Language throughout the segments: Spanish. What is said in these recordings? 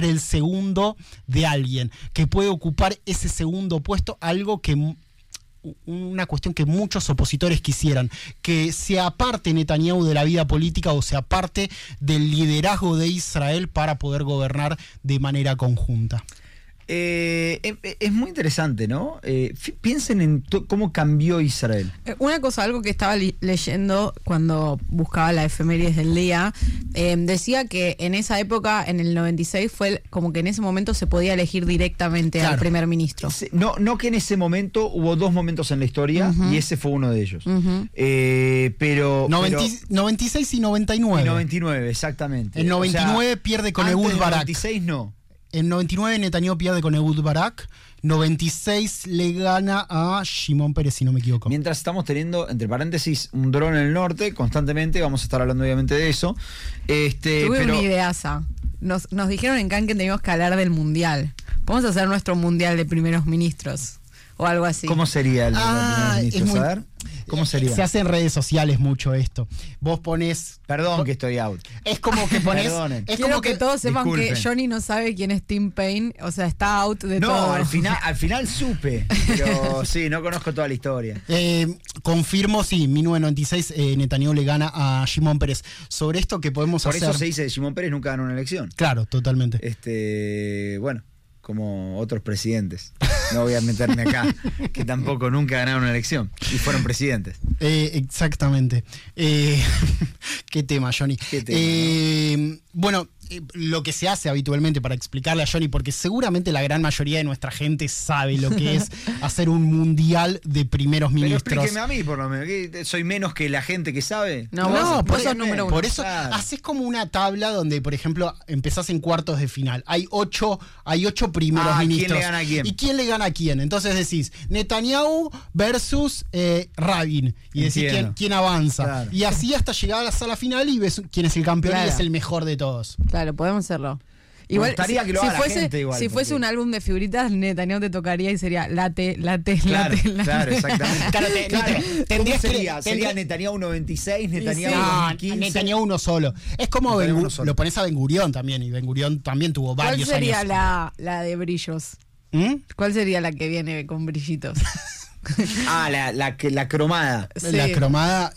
ser el segundo de alguien, que puede ocupar ese segundo puesto, una cuestión que muchos opositores quisieran, que se aparte Netanyahu de la vida política o se aparte del liderazgo de Israel para poder gobernar de manera conjunta. Es muy interesante, ¿no? Piensen en cómo cambió Israel. Una cosa, algo que estaba leyendo cuando buscaba la efemérides del día, decía que en esa época, en el 96, fue como que en ese momento se podía elegir directamente al primer ministro. No que en ese momento hubo dos momentos en la historia y ese fue uno de ellos. Pero 96 y 99. Y 99, exactamente. En 99 pierde con Ehud Barak. En 96 no. En 99 Netanyahu pierde con Ehud Barak, 96 le gana a Shimon Peres, si no me equivoco. Mientras estamos teniendo, entre paréntesis, un dron en el norte, constantemente, vamos a estar hablando obviamente de eso. Tuve una ideaza. Nos dijeron en Cannes que teníamos que hablar del mundial. Vamos a hacer nuestro mundial de primeros ministros, o algo así. ¿Cómo sería el primer ministro? A ver, ¿cómo sería? Se hace en redes sociales mucho esto. Vos pones... Perdón que estoy out. Es como que pones... Quiero que todos sepan que Johnny no sabe quién es Tim Payne, o sea, está out de todo. No, al final supe, pero sí, no conozco toda la historia. Confirmo, sí, 1996 Netanyahu le gana a Shimon Peres. Sobre esto que podemos hacer... Por eso se dice que Shimon Peres nunca ganó una elección. Claro, totalmente. Bueno, como otros presidentes. No voy a meterme acá, que tampoco nunca ganaron una elección y fueron presidentes. Exactamente. ¿Qué tema, Johnny? ¿Qué tema, ¿no? Bueno, lo que se hace habitualmente para explicarle a Johnny, porque seguramente la gran mayoría de nuestra gente sabe lo que es hacer un mundial de primeros ministros. Pero explíqueme a mí, por lo menos. ¿Soy menos que la gente que sabe? No, vos sos número uno. Por eso haces como una tabla donde, por ejemplo, empezás en cuartos de final. Hay ocho primeros ministros. ¿Quién le gana a quién? ¿Y quién le gana a quién? Entonces decís, Netanyahu versus Rabin. Y decís quién avanza. Claro. Y así hasta llegar a la sala final y ves quién es el campeón y es el mejor de todos. Claro, podemos hacerlo. Igual, me gustaría que lo haga la gente igual. Si fuese un álbum de figuritas, Netanyahu te tocaría y sería late. Claro, exactamente. Tendrías ¿Sería Netanyahu 96, Netanyahu 15? Netanyahu uno solo. Es como lo pones a Ben Gurión también, y Ben Gurión también tuvo varios años. ¿Cuál sería la de brillos? ¿Cuál sería la que viene con brillitos? La cromada. Sí. La cromada,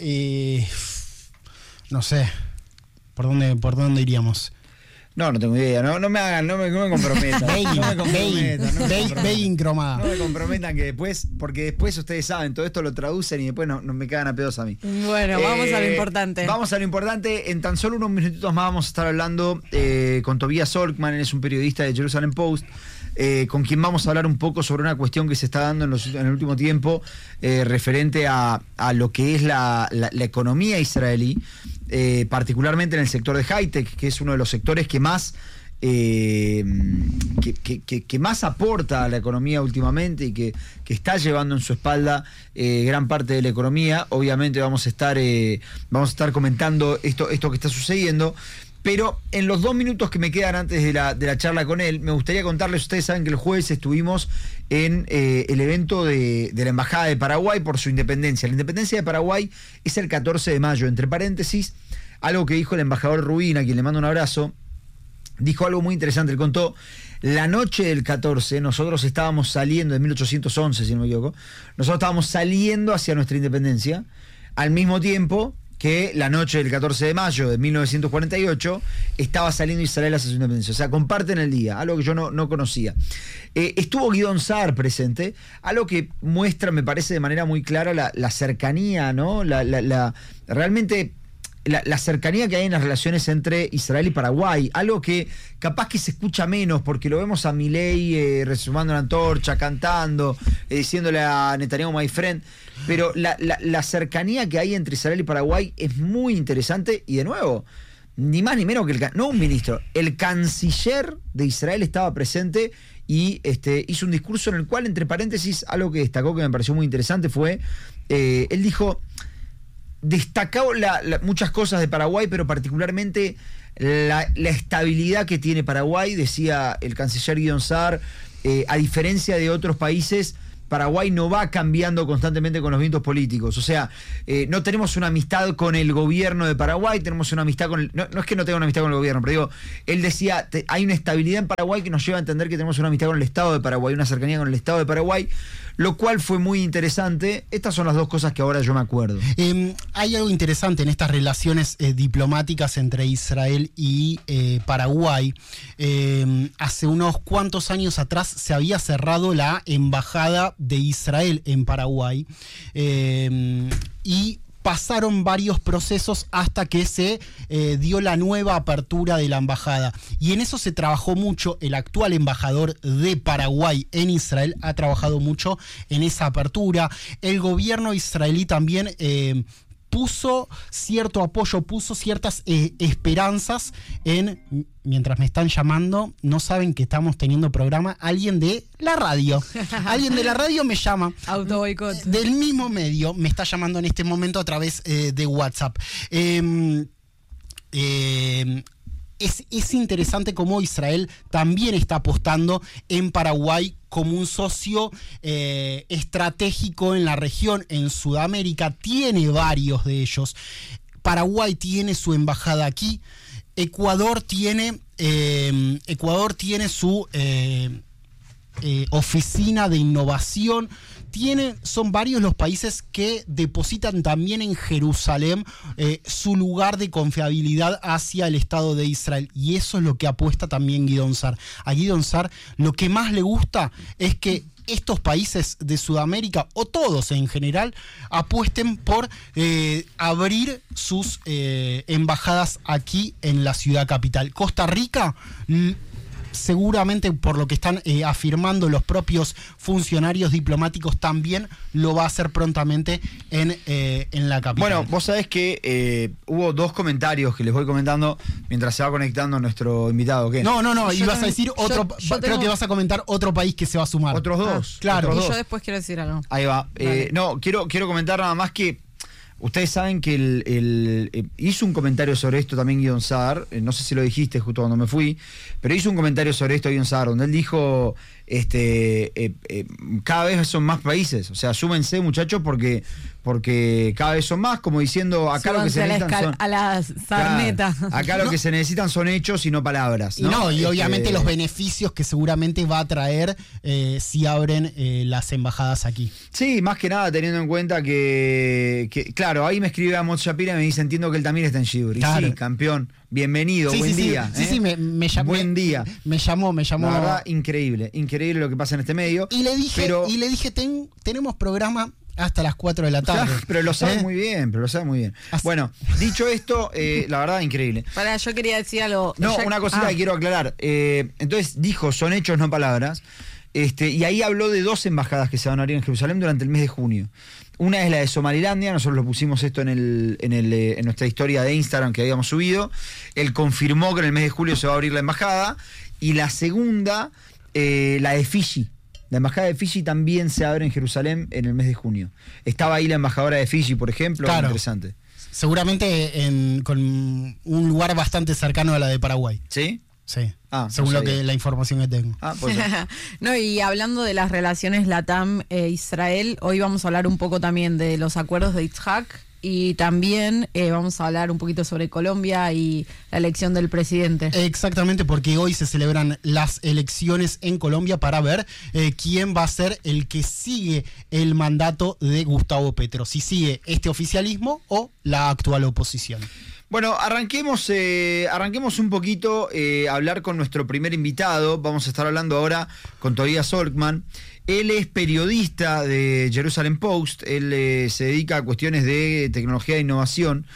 no sé. ¿Por dónde iríamos? No tengo idea. No me comprometan. Begin cromada. No me comprometan porque después ustedes saben, todo esto lo traducen y después no me cagan a pedos a mí. Bueno, vamos a lo importante. Vamos a lo importante. En tan solo unos minutitos más vamos a estar hablando con Tobias Solkman. Él es un periodista de Jerusalem Post. Con quien vamos a hablar un poco sobre una cuestión que se está dando en el último tiempo referente a lo que es la economía israelí, particularmente en el sector de high-tech, que es uno de los sectores que más que más aporta a la economía últimamente y que está llevando en su espalda gran parte de la economía. Obviamente vamos a estar comentando esto que está sucediendo. Pero en los 2 minutos que me quedan antes de la charla con él, me gustaría contarles, ustedes saben que el jueves estuvimos en el evento de la Embajada de Paraguay por su independencia. La independencia de Paraguay es el 14 de mayo, entre paréntesis, algo que dijo el embajador Rubín, a quien le mando un abrazo, dijo algo muy interesante. Él contó, la noche del 14, nosotros estábamos saliendo, de 1811, si no me equivoco, nosotros estábamos saliendo hacia nuestra independencia, al mismo tiempo que la noche del 14 de mayo de 1948 estaba saliendo Israel hacia su independencia. O sea, comparten el día, algo que yo no conocía. Estuvo Guidón Saar presente, algo que muestra, me parece, de manera muy clara la cercanía, ¿no? Realmente la cercanía que hay en las relaciones entre Israel y Paraguay, algo que capaz que se escucha menos, porque lo vemos a Milei resumando la antorcha, cantando, diciéndole a Netanyahu my friend, pero la cercanía que hay entre Israel y Paraguay es muy interesante. Y de nuevo, ni más ni menos que no un ministro, el canciller de Israel estaba presente y hizo un discurso en el cual, entre paréntesis, algo que destacó que me pareció muy interesante fue, él dijo, destacó muchas cosas de Paraguay, pero particularmente la estabilidad que tiene Paraguay. Decía el canciller Guidón Saar, a diferencia de otros países, Paraguay no va cambiando constantemente con los vientos políticos. O sea, no tenemos una amistad con el gobierno de Paraguay, tenemos una amistad con no es que no tenga una amistad con el gobierno, pero digo, él decía, hay una estabilidad en Paraguay que nos lleva a entender que tenemos una amistad con el Estado de Paraguay, una cercanía con el Estado de Paraguay, lo cual fue muy interesante. Estas son las dos cosas que ahora yo me acuerdo. Hay algo interesante en estas relaciones diplomáticas entre Israel y Paraguay. Hace unos cuantos años atrás se había cerrado la embajada de Israel en Paraguay y pasaron varios procesos hasta que se dio la nueva apertura de la embajada. Y en eso se trabajó mucho. El actual embajador de Paraguay en Israel ha trabajado mucho en esa apertura. El gobierno israelí también puso cierto apoyo, puso ciertas esperanzas en... Mientras me están llamando, no saben que estamos teniendo programa. Alguien de la radio. Alguien de la radio me llama. Autoboicot. Del mismo medio me está llamando en este momento a través de WhatsApp. Es interesante cómo Israel también está apostando en Paraguay como un socio estratégico en la región, en Sudamérica. Tiene varios de ellos. Paraguay tiene su embajada aquí. Ecuador tiene su oficina de innovación. Son varios los países que depositan también en Jerusalén su lugar de confiabilidad hacia el Estado de Israel. Y eso es lo que apuesta también Guidón Sar. A Guidón Sar lo que más le gusta es que estos países de Sudamérica, o todos en general, apuesten por abrir sus embajadas aquí en la ciudad capital. Costa Rica, seguramente por lo que están afirmando los propios funcionarios diplomáticos, también lo va a hacer prontamente en la capital. Bueno, vos sabés que hubo dos comentarios que les voy comentando mientras se va conectando nuestro invitado. ¿Qué? No, ibas a decir otro, creo que vas a comentar otro país que se va a sumar. Otros dos. Claro. Otros y dos. yo después quiero decir algo. Ahí va. No, quiero comentar nada más que ustedes saben que hizo un comentario sobre esto también Guidón Sar, no sé si lo dijiste justo cuando me fui, pero hizo un comentario sobre esto Guidón Sar, donde él dijo, cada vez son más países, o sea, súmense muchachos porque cada vez son más, como diciendo, acá lo que se necesitan son... a la sarneta. Claro, acá lo que se necesitan son hechos y no palabras, ¿no? Y obviamente los beneficios que seguramente va a traer si abren las embajadas aquí. Sí, más que nada teniendo en cuenta que claro, ahí me escribe Amos Shapira y me dice, entiendo que él también está en Shibur. Claro. Y sí, campeón, bienvenido, buen día. Sí, me llamó. Buen día. Me llamó. La verdad, increíble lo que pasa en este medio. Y le dije, tenemos programa hasta las 4 de la tarde. Claro, pero lo sabe muy bien, Bueno, dicho esto, la verdad, increíble. Pará, yo quería decir algo. No, una cosita que quiero aclarar. Entonces dijo, son hechos, no palabras. Y ahí habló de 2 embajadas que se van a abrir en Jerusalén durante el mes de junio. Una es la de Somalilandia, nosotros lo pusimos esto en nuestra historia de Instagram que habíamos subido. Él confirmó que en el mes de julio se va a abrir la embajada. Y la segunda, la de Fiji. La embajada de Fiji también se abre en Jerusalén en el mes de junio. Estaba ahí la embajadora de Fiji, por ejemplo. Claro. Interesante. Seguramente con un lugar bastante cercano a la de Paraguay. ¿Sí? Sí. no según sabía. la información que tengo. Pues No, y hablando de las relaciones Latam e Israel, hoy vamos a hablar un poco también de los acuerdos de Yitzhak y también vamos a hablar un poquito sobre Colombia y la elección del presidente. Exactamente, porque hoy se celebran las elecciones en Colombia para ver quién va a ser el que sigue el mandato de Gustavo Petro, si sigue este oficialismo o la actual oposición. Bueno, arranquemos un poquito a hablar con nuestro primer invitado. Vamos a estar hablando ahora con Tobias Olkman. Él es periodista de Jerusalem Post, él se dedica a cuestiones de tecnología e innovación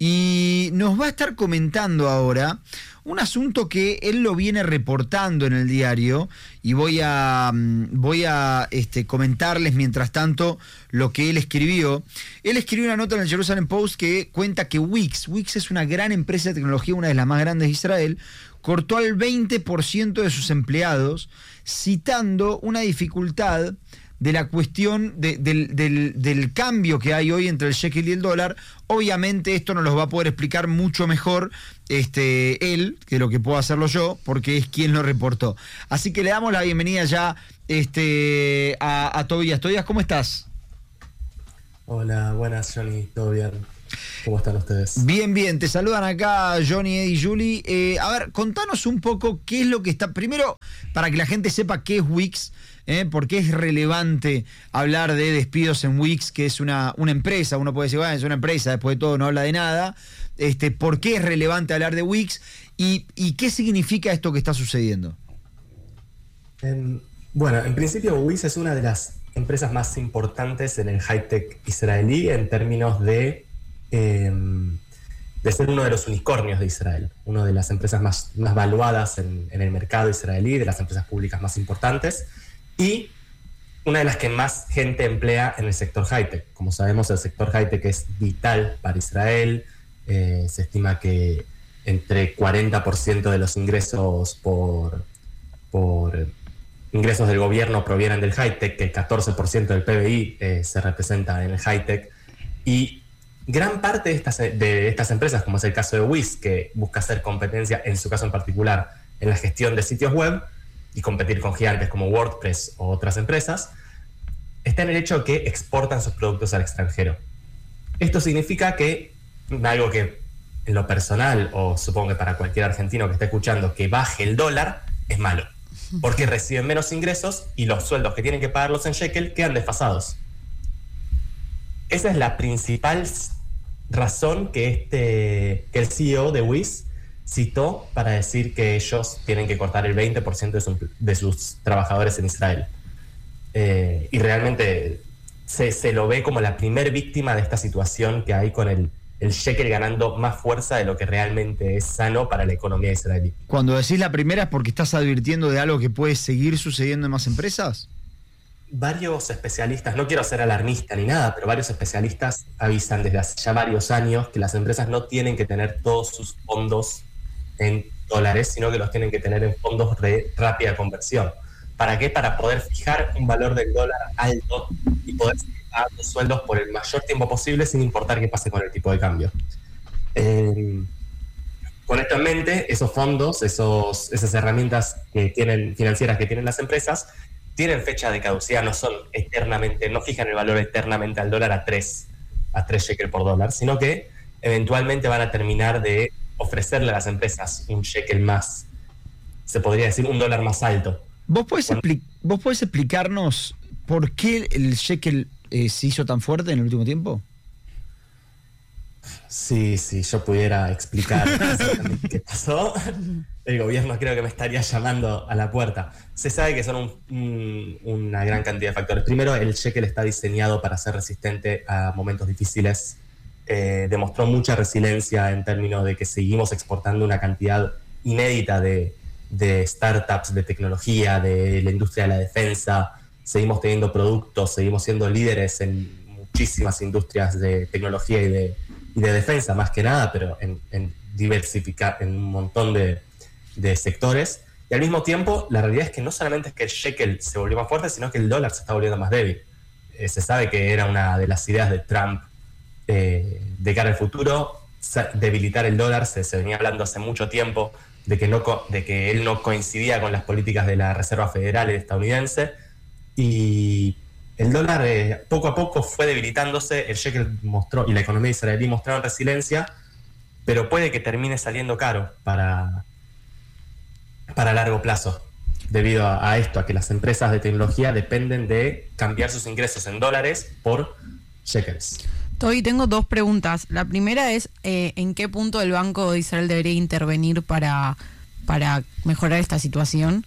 y nos va a estar comentando ahora un asunto que él lo viene reportando en el diario y voy a comentarles mientras tanto lo que él escribió. Él escribió una nota en el Jerusalem Post que cuenta que Wix es una gran empresa de tecnología, una de las más grandes de Israel, cortó al 20% de sus empleados, citando una dificultad de la cuestión del cambio que hay hoy entre el shekel y el dólar. Obviamente esto nos lo va a poder explicar mucho mejor él que lo que puedo hacerlo yo, porque es quien lo reportó. Así que le damos la bienvenida ya a Tobías. Tobías, ¿cómo estás? Hola, buenas, Johnny, ¿todo bien? ¿Cómo están ustedes? Bien, bien, te saludan acá Johnny, Eddie y Julie. A ver, contanos un poco qué es lo que está... Primero, para que la gente sepa qué es Wix, por qué es relevante hablar de despidos en Wix, que es una empresa. Uno puede decir, bueno, es una empresa, después de todo no habla de nada. ¿Por qué es relevante hablar de Wix? ¿Y qué significa esto que está sucediendo? Bueno, en principio Wix es una de las empresas más importantes en el high-tech israelí en términos de ser uno de los unicornios de Israel, una de las empresas más valuadas en el mercado israelí, de las empresas públicas más importantes, y una de las que más gente emplea en el sector high-tech. Como sabemos, el sector high-tech es vital para Israel. Se estima que entre 40% de los ingresos por ingresos del gobierno provienen del high-tech, que el 14% del PBI se representa en el high-tech, y gran parte de estas empresas, como es el caso de Wix, que busca hacer competencia, en su caso en particular, en la gestión de sitios web y competir con gigantes como WordPress o otras empresas, está en el hecho de que exportan sus productos al extranjero. Esto significa que algo que en lo personal, o supongo que para cualquier argentino que esté escuchando, que baje el dólar, es malo, porque reciben menos ingresos y los sueldos que tienen que pagarlos en shekel quedan desfasados. Esa es la principal razón que el CEO de Wix citó para decir que ellos tienen que cortar el 20% de sus trabajadores en Israel. Y realmente se lo ve como la primer víctima de esta situación que hay con el shekel ganando más fuerza de lo que realmente es sano para la economía israelí. Cuando decís la primera, ¿es porque estás advirtiendo de algo que puede seguir sucediendo en más empresas? Varios especialistas, no quiero ser alarmista ni nada, pero varios especialistas avisan desde hace ya varios años que las empresas no tienen que tener todos sus fondos en dólares, sino que los tienen que tener en fondos de rápida conversión. ¿Para qué? Para poder fijar un valor del dólar alto y poder seguir pagando sueldos por el mayor tiempo posible sin importar qué pase con el tipo de cambio. Con esto en mente, esos fondos, esas herramientas financieras que tienen las empresas, tienen fecha de caducidad, no fijan el valor eternamente al dólar a 3 shekel por dólar, sino que eventualmente van a terminar de ofrecerle a las empresas un shekel más, se podría decir un dólar más alto. ¿Vos podés explicarnos por qué el shekel se hizo tan fuerte en el último tiempo? Sí, yo pudiera explicar exactamente qué pasó, el gobierno creo que me estaría llamando a la puerta. Se sabe que son una gran cantidad de factores. Primero, el shekel está diseñado para ser resistente a momentos difíciles. Demostró mucha resiliencia en términos de que seguimos exportando una cantidad inédita de startups, de tecnología, de la industria de la defensa. Seguimos teniendo productos, seguimos siendo líderes en muchísimas industrias de tecnología y de defensa, más que nada, pero en diversificar en un montón de sectores. Y al mismo tiempo, la realidad es que no solamente es que el shekel se volvió más fuerte, sino que el dólar se está volviendo más débil. Se sabe que era una de las ideas de Trump de cara al futuro, debilitar el dólar. Se venía hablando hace mucho tiempo de que él no coincidía con las políticas de la Reserva Federal estadounidense, y el dólar poco a poco fue debilitándose. El shekel y la economía israelí mostraron resiliencia, pero puede que termine saliendo caro para largo plazo, debido a esto, a que las empresas de tecnología dependen de cambiar sus ingresos en dólares por shekels. Toby, tengo dos preguntas. La primera es, ¿en qué punto el Banco de Israel debería intervenir para mejorar esta situación?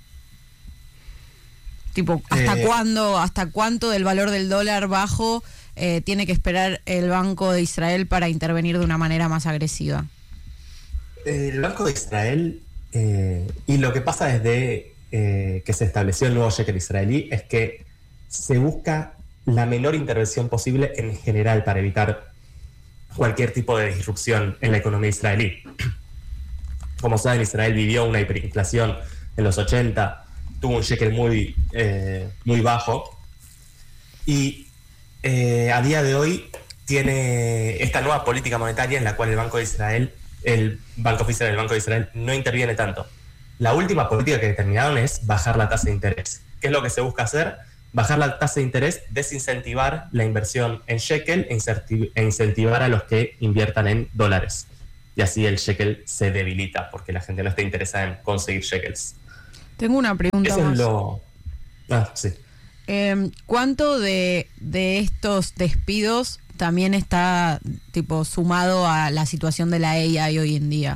Tipo, ¿hasta cuánto del valor del dólar bajo tiene que esperar el Banco de Israel para intervenir de una manera más agresiva? El Banco de Israel, y lo que pasa desde que se estableció el nuevo shekel israelí, es que se busca la menor intervención posible en general para evitar cualquier tipo de disrupción en la economía israelí. Como saben, Israel vivió una hiperinflación en los 80, tuvo un shekel muy bajo, Y a día de hoy tiene esta nueva política monetaria en la cual el Banco Oficial del Banco de Israel no interviene tanto. La última política que determinaron es bajar la tasa de interés. ¿Qué es lo que se busca hacer? Bajar la tasa de interés, desincentivar la inversión en shekel e incentivar a los que inviertan en dólares. Y así el shekel se debilita porque la gente no está interesada en conseguir shekels. Tengo una pregunta Eso más. es lo... sí. ¿Cuánto de estos despidos también está tipo sumado a la situación de la AI hoy en día?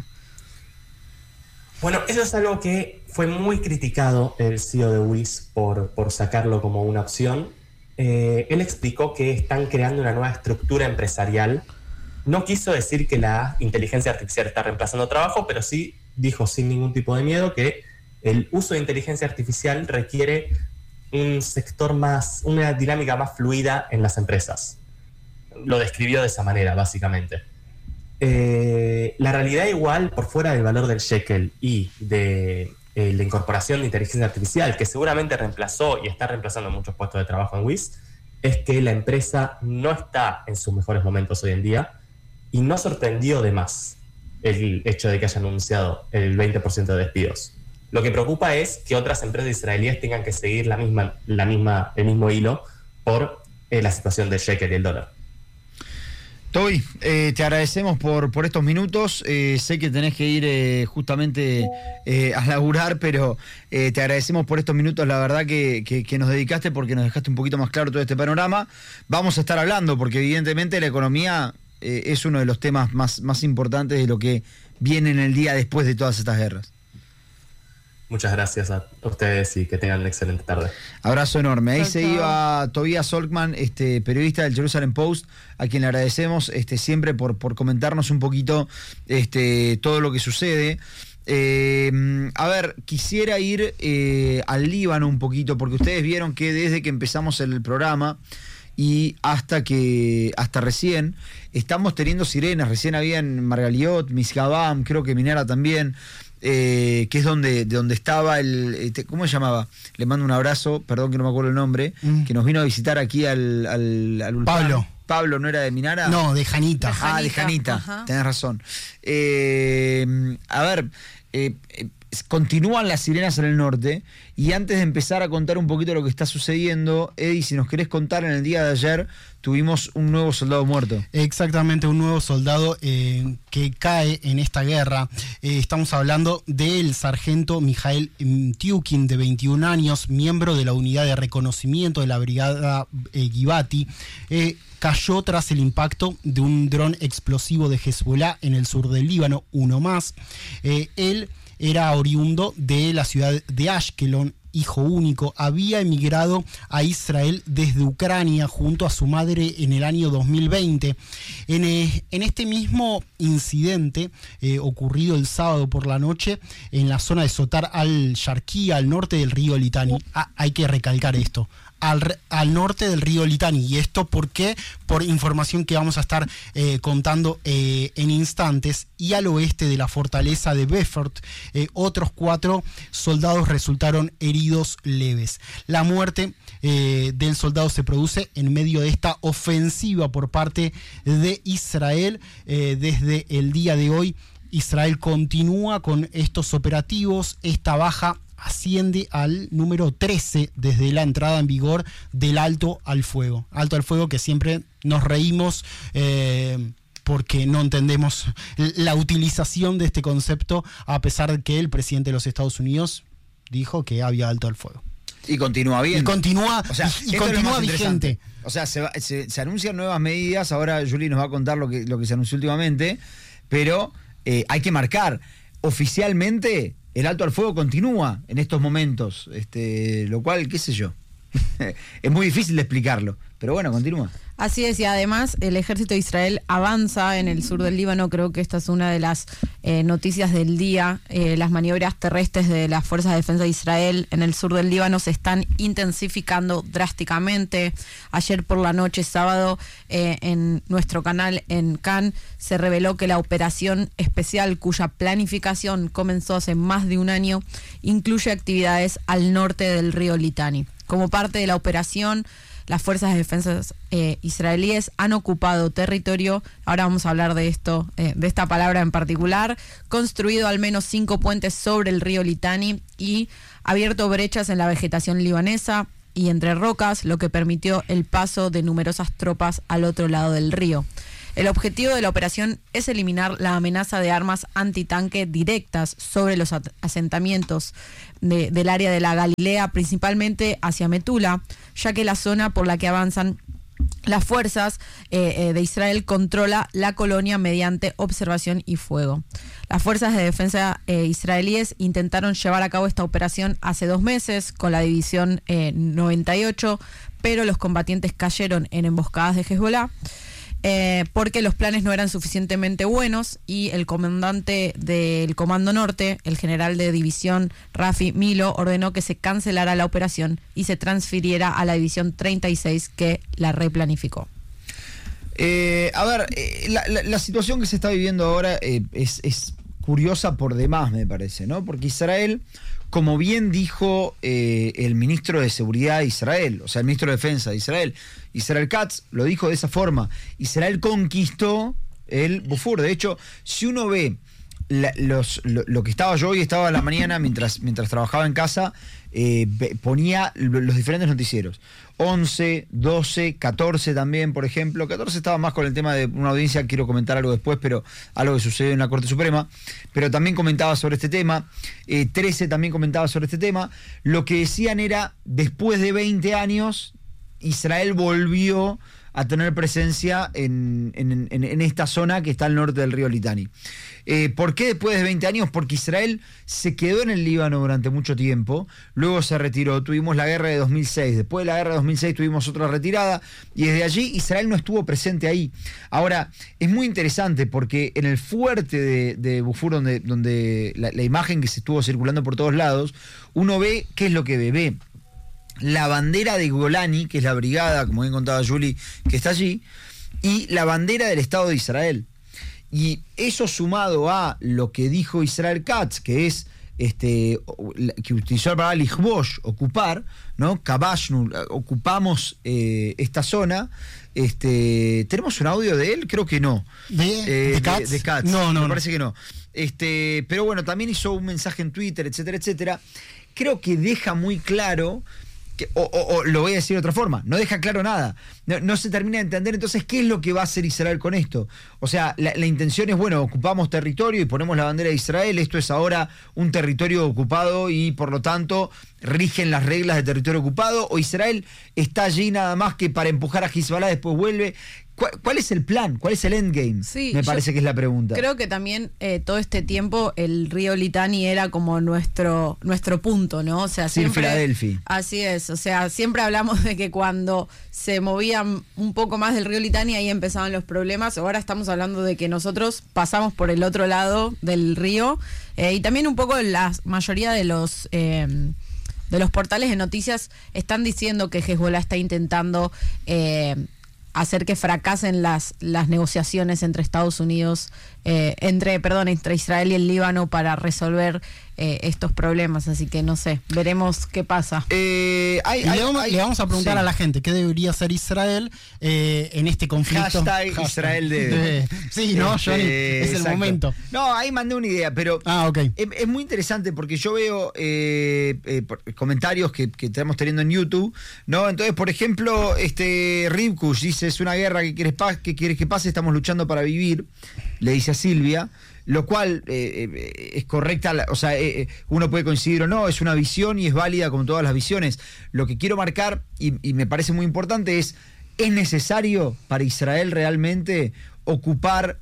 Bueno, eso es algo que fue muy criticado el CEO de Wiz por sacarlo como una opción. Él explicó que están creando una nueva estructura empresarial. No quiso decir que la inteligencia artificial está reemplazando trabajo, pero sí dijo sin ningún tipo de miedo que el uso de inteligencia artificial requiere un sector más, una dinámica más fluida en las empresas. Lo describió de esa manera, básicamente. La realidad igual, por fuera del valor del shekel y de la incorporación de inteligencia artificial, que seguramente reemplazó y está reemplazando muchos puestos de trabajo en Wiz, es que la empresa no está en sus mejores momentos hoy en día y no sorprendió de más el hecho de que haya anunciado el 20% de despidos. Lo que preocupa es que otras empresas israelíes tengan que seguir el mismo hilo por la situación del shekel y el dólar. Toby, te agradecemos por estos minutos. Sé que tenés que ir justamente a laburar, pero te agradecemos por estos minutos, la verdad que nos dedicaste, porque nos dejaste un poquito más claro todo este panorama. Vamos a estar hablando, porque evidentemente la economía es uno de los temas más importantes de lo que viene en el día después de todas estas guerras. Muchas gracias a ustedes y que tengan una excelente tarde. Abrazo enorme. Ahí Chao, se chao. iba Tobias Solkman, periodista del Jerusalem Post, a quien le agradecemos siempre por comentarnos un poquito todo lo que sucede. A ver, quisiera ir al Líbano un poquito, porque ustedes vieron que desde que empezamos el programa y hasta recién estamos teniendo sirenas. Recién había en Margaliot, Misgabam, creo que Minara también, que es donde estaba ¿cómo se llamaba? Le mando un abrazo, perdón que no me acuerdo el nombre, que nos vino a visitar aquí al Ulpan. Pablo. Pablo, ¿no era de Minara? No, de Janita. De Janita, Ajá. tenés razón. A ver, continúan las sirenas en el norte, y antes de empezar a contar un poquito lo que está sucediendo, Eddie, si nos querés contar, en el día de ayer tuvimos un nuevo soldado muerto. Exactamente, un nuevo soldado que cae en esta guerra. Estamos hablando del sargento Mijael Tiukin, de 21 años, miembro de la unidad de reconocimiento de la brigada Givati. Cayó tras el impacto de un dron explosivo de Hezbollah en el sur del Líbano, uno más. Él era oriundo de la ciudad de Ashkelon, hijo único. Había emigrado a Israel desde Ucrania junto a su madre en el año 2020. En este mismo incidente ocurrido el sábado por la noche en la zona de Sotar al-Sharqi, al norte del río Litani. Hay que recalcar esto. Al norte del río Litani. ¿Y esto por qué? Por información que vamos a estar contando en instantes. Y al oeste de la fortaleza de Beaufort, otros 4 soldados resultaron heridos leves. La muerte del soldado se produce en medio de esta ofensiva por parte de Israel. Desde el día de hoy, Israel continúa con estos operativos. Esta baja asciende al número 13 desde la entrada en vigor del alto al fuego. Alto al fuego que siempre nos reímos porque no entendemos la utilización de este concepto, a pesar de que el presidente de los Estados Unidos dijo que había alto al fuego. Y continúa bien. Y continúa, o sea, y continúa vigente. O sea, se anuncian nuevas medidas. Ahora Juli nos va a contar lo que se anunció últimamente, pero hay que marcar oficialmente. El alto al fuego continúa en estos momentos, lo cual, qué sé yo, es muy difícil de explicarlo, pero bueno, continúa. Así es, y además el ejército de Israel avanza en el sur del Líbano. Creo que esta es una de las noticias del día. Las maniobras terrestres de las Fuerzas de Defensa de Israel en el sur del Líbano se están intensificando drásticamente. Ayer por la noche, sábado, en nuestro canal en Cannes, se reveló que la operación especial, cuya planificación comenzó hace más de un año, incluye actividades al norte del río Litani. Como parte de la operación, las fuerzas de defensa israelíes han ocupado territorio, ahora vamos a hablar de esto, de esta palabra en particular, construido al menos 5 puentes sobre el río Litani y abierto brechas en la vegetación libanesa y entre rocas, lo que permitió el paso de numerosas tropas al otro lado del río. El objetivo de la operación es eliminar la amenaza de armas antitanque directas sobre los asentamientos del área de la Galilea, principalmente hacia Metula, ya que la zona por la que avanzan las fuerzas de Israel controla la colonia mediante observación y fuego. Las fuerzas de defensa israelíes intentaron llevar a cabo esta operación hace 2 meses con la división 98, pero los combatientes cayeron en emboscadas de Hezbollah. Porque los planes no eran suficientemente buenos y el comandante del Comando Norte, el general de división Rafi Milo, ordenó que se cancelara la operación y se transfiriera a la división 36 que la replanificó. La situación que se está viviendo ahora es curiosa por demás, me parece, ¿no? Porque Israel, como bien dijo el ministro de Seguridad de Israel, o sea, el ministro de Defensa de Israel, Israel Katz, lo dijo de esa forma. Israel conquistó el Bufur. De hecho, si uno ve lo que estaba yo hoy, estaba a la mañana mientras trabajaba en casa, ponía los diferentes noticieros. 11, 12, 14 también, por ejemplo. 14 estaba más con el tema de una audiencia, quiero comentar algo después, pero algo que sucedió en la Corte Suprema. Pero también comentaba sobre este tema. 13 también comentaba sobre este tema. Lo que decían era, después de 20 años, Israel volvió a tener presencia en esta zona que está al norte del río Litani. ¿Por qué después de 20 años? Porque Israel se quedó en el Líbano durante mucho tiempo, luego se retiró, tuvimos la guerra de 2006, después de la guerra de 2006 tuvimos otra retirada, y desde allí Israel no estuvo presente ahí. Ahora, es muy interesante porque en el fuerte de Bufur, donde la imagen que se estuvo circulando por todos lados, uno ve qué es lo que ve la bandera de Golani, que es la brigada, como bien contaba Juli, que está allí, y la bandera del Estado de Israel. Y eso sumado a lo que dijo Israel Katz, que es que utilizó la palabra Lichbosh, ocupar, ¿no? Kabashnu, ocupamos esta zona. ¿Tenemos un audio de él? Creo que no. ¿De Katz? De Katz. No. Me parece que no. Pero bueno, también hizo un mensaje en Twitter, etcétera, etcétera. Creo que deja muy claro o lo voy a decir de otra forma, no deja claro nada, no se termina de entender entonces qué es lo que va a hacer Israel con esto. O sea, la intención es, bueno, ocupamos territorio y ponemos la bandera de Israel, esto es ahora un territorio ocupado y por lo tanto rigen las reglas de territorio ocupado, o Israel está allí nada más que para empujar a Hezbollah, después vuelve. ¿Cuál es el plan? ¿Cuál es el endgame? Sí, me parece que es la pregunta. Creo que también todo este tiempo el río Litani era como nuestro punto, ¿no? O sea, siempre, Filadelfia. Así es, o sea, siempre hablamos de que cuando se movían un poco más del río Litani ahí empezaban los problemas. Ahora estamos hablando de que nosotros pasamos por el otro lado del río y también un poco la mayoría de los portales de noticias están diciendo que Hezbollah está intentando hacer que fracasen las negociaciones entre Estados Unidos, entre Israel y el Líbano para resolver estos problemas, así que no sé, veremos qué pasa. Le vamos a preguntar a la gente qué debería hacer Israel en este conflicto. Hashtag Israel debe. Sí, ¿no, Johnny? Es el momento. No, ahí mandé una idea, pero okay. Es muy interesante porque yo veo comentarios que estamos teniendo en YouTube, ¿no? Entonces, por ejemplo, Rivkush dice, es una guerra que quieres que pase, estamos luchando para vivir, le dice a Silvia, lo cual es correcta, o sea, uno puede coincidir o no, es una visión y es válida como todas las visiones. Lo que quiero marcar, y me parece muy importante, ¿es necesario para Israel realmente ocupar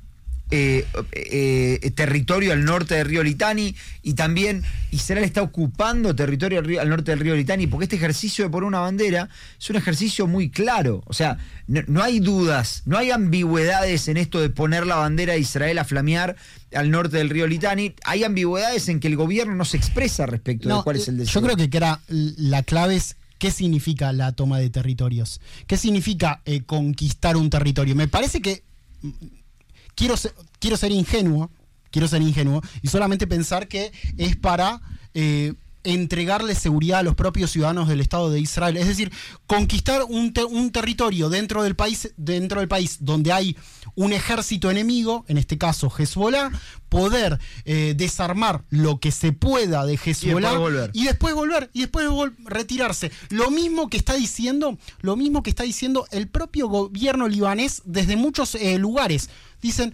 territorio al norte del río Litani? Y también Israel está ocupando territorio al norte del río Litani, porque este ejercicio de poner una bandera es un ejercicio muy claro. O sea, no hay dudas, no hay ambigüedades en esto de poner la bandera de Israel a flamear al norte del río Litani. Hay ambigüedades en que el gobierno no se expresa respecto de cuál es el deseo. Yo creo que la clave es qué significa la toma de territorios, qué significa conquistar un territorio. Me parece que quiero ser ingenuo y solamente pensar que es para entregarle seguridad a los propios ciudadanos del Estado de Israel. Es decir, conquistar un territorio dentro del país donde hay un ejército enemigo, en este caso Hezbollah, poder desarmar lo que se pueda de Hezbollah y después volver retirarse. Lo mismo que está diciendo el propio gobierno libanés desde muchos lugares. Dicen,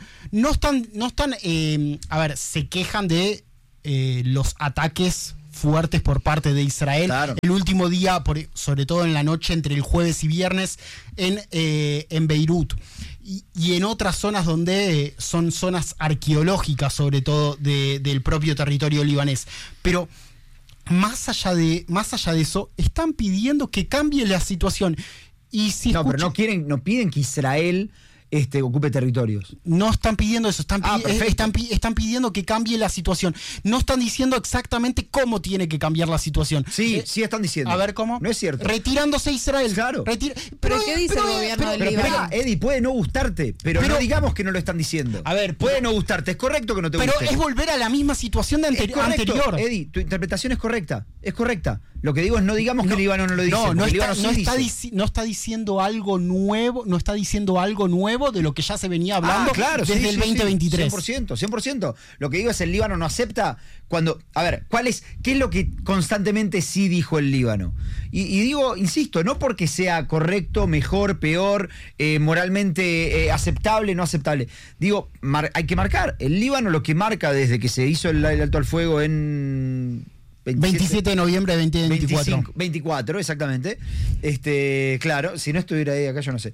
se quejan de los ataques fuertes por parte de Israel. Claro. El último día, sobre todo en la noche entre el jueves y viernes, en Beirut. Y en otras zonas donde son zonas arqueológicas, sobre todo del propio territorio libanés. Pero más allá de eso, están pidiendo que cambie la situación. Y si pero no piden que Israel ocupe territorios. No están pidiendo eso, están pidiendo que cambie la situación. No están diciendo exactamente cómo tiene que cambiar la situación. Sí, sí están diciendo. A ver, ¿cómo? No es cierto. Retirándose Israel. Claro. ¿Pero qué dice el gobierno del Líbano? Eddie, puede no gustarte, pero no digamos que no lo están diciendo. A ver, puede no gustarte, es correcto que no te guste. Pero es volver a la misma situación de anterior. Eddie, tu interpretación es correcta. Lo que digo es no digamos que el Líbano no lo dice. No está diciendo algo nuevo, de lo que ya se venía hablando desde el 2023. 100%. Lo que digo es el Líbano no acepta cuando... A ver, ¿qué es lo que constantemente sí dijo el Líbano? Y digo, insisto, no porque sea correcto, mejor, peor, moralmente aceptable, no aceptable. Digo, hay que marcar. El Líbano lo que marca desde que se hizo el alto al fuego en... 27 de noviembre de 2024. 24, exactamente. Claro, si no estuviera ahí acá, yo no sé.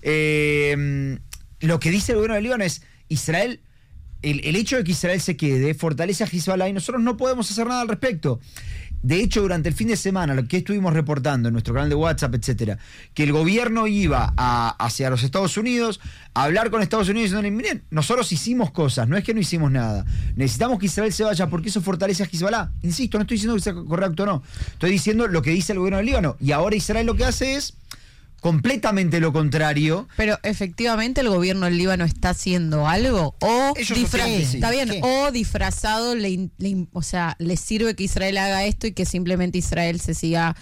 Lo que dice el gobierno del Líbano es Israel, el hecho de que Israel se quede fortalece a Hezbollah y nosotros no podemos hacer nada al respecto. De hecho, durante el fin de semana, lo que estuvimos reportando en nuestro canal de WhatsApp, etcétera, que el gobierno iba hacia los Estados Unidos a hablar con Estados Unidos diciendo, miren, nosotros hicimos cosas, no es que no hicimos nada. Necesitamos que Israel se vaya porque eso fortalece a Hezbollah. Insisto, no estoy diciendo que sea correcto o no. Estoy diciendo lo que dice el gobierno del Líbano. Y ahora Israel lo que hace es completamente lo contrario. Pero efectivamente el gobierno del Líbano está haciendo algo o está bien, o disfrazado o sea, le sirve que Israel haga esto y que simplemente Israel se siga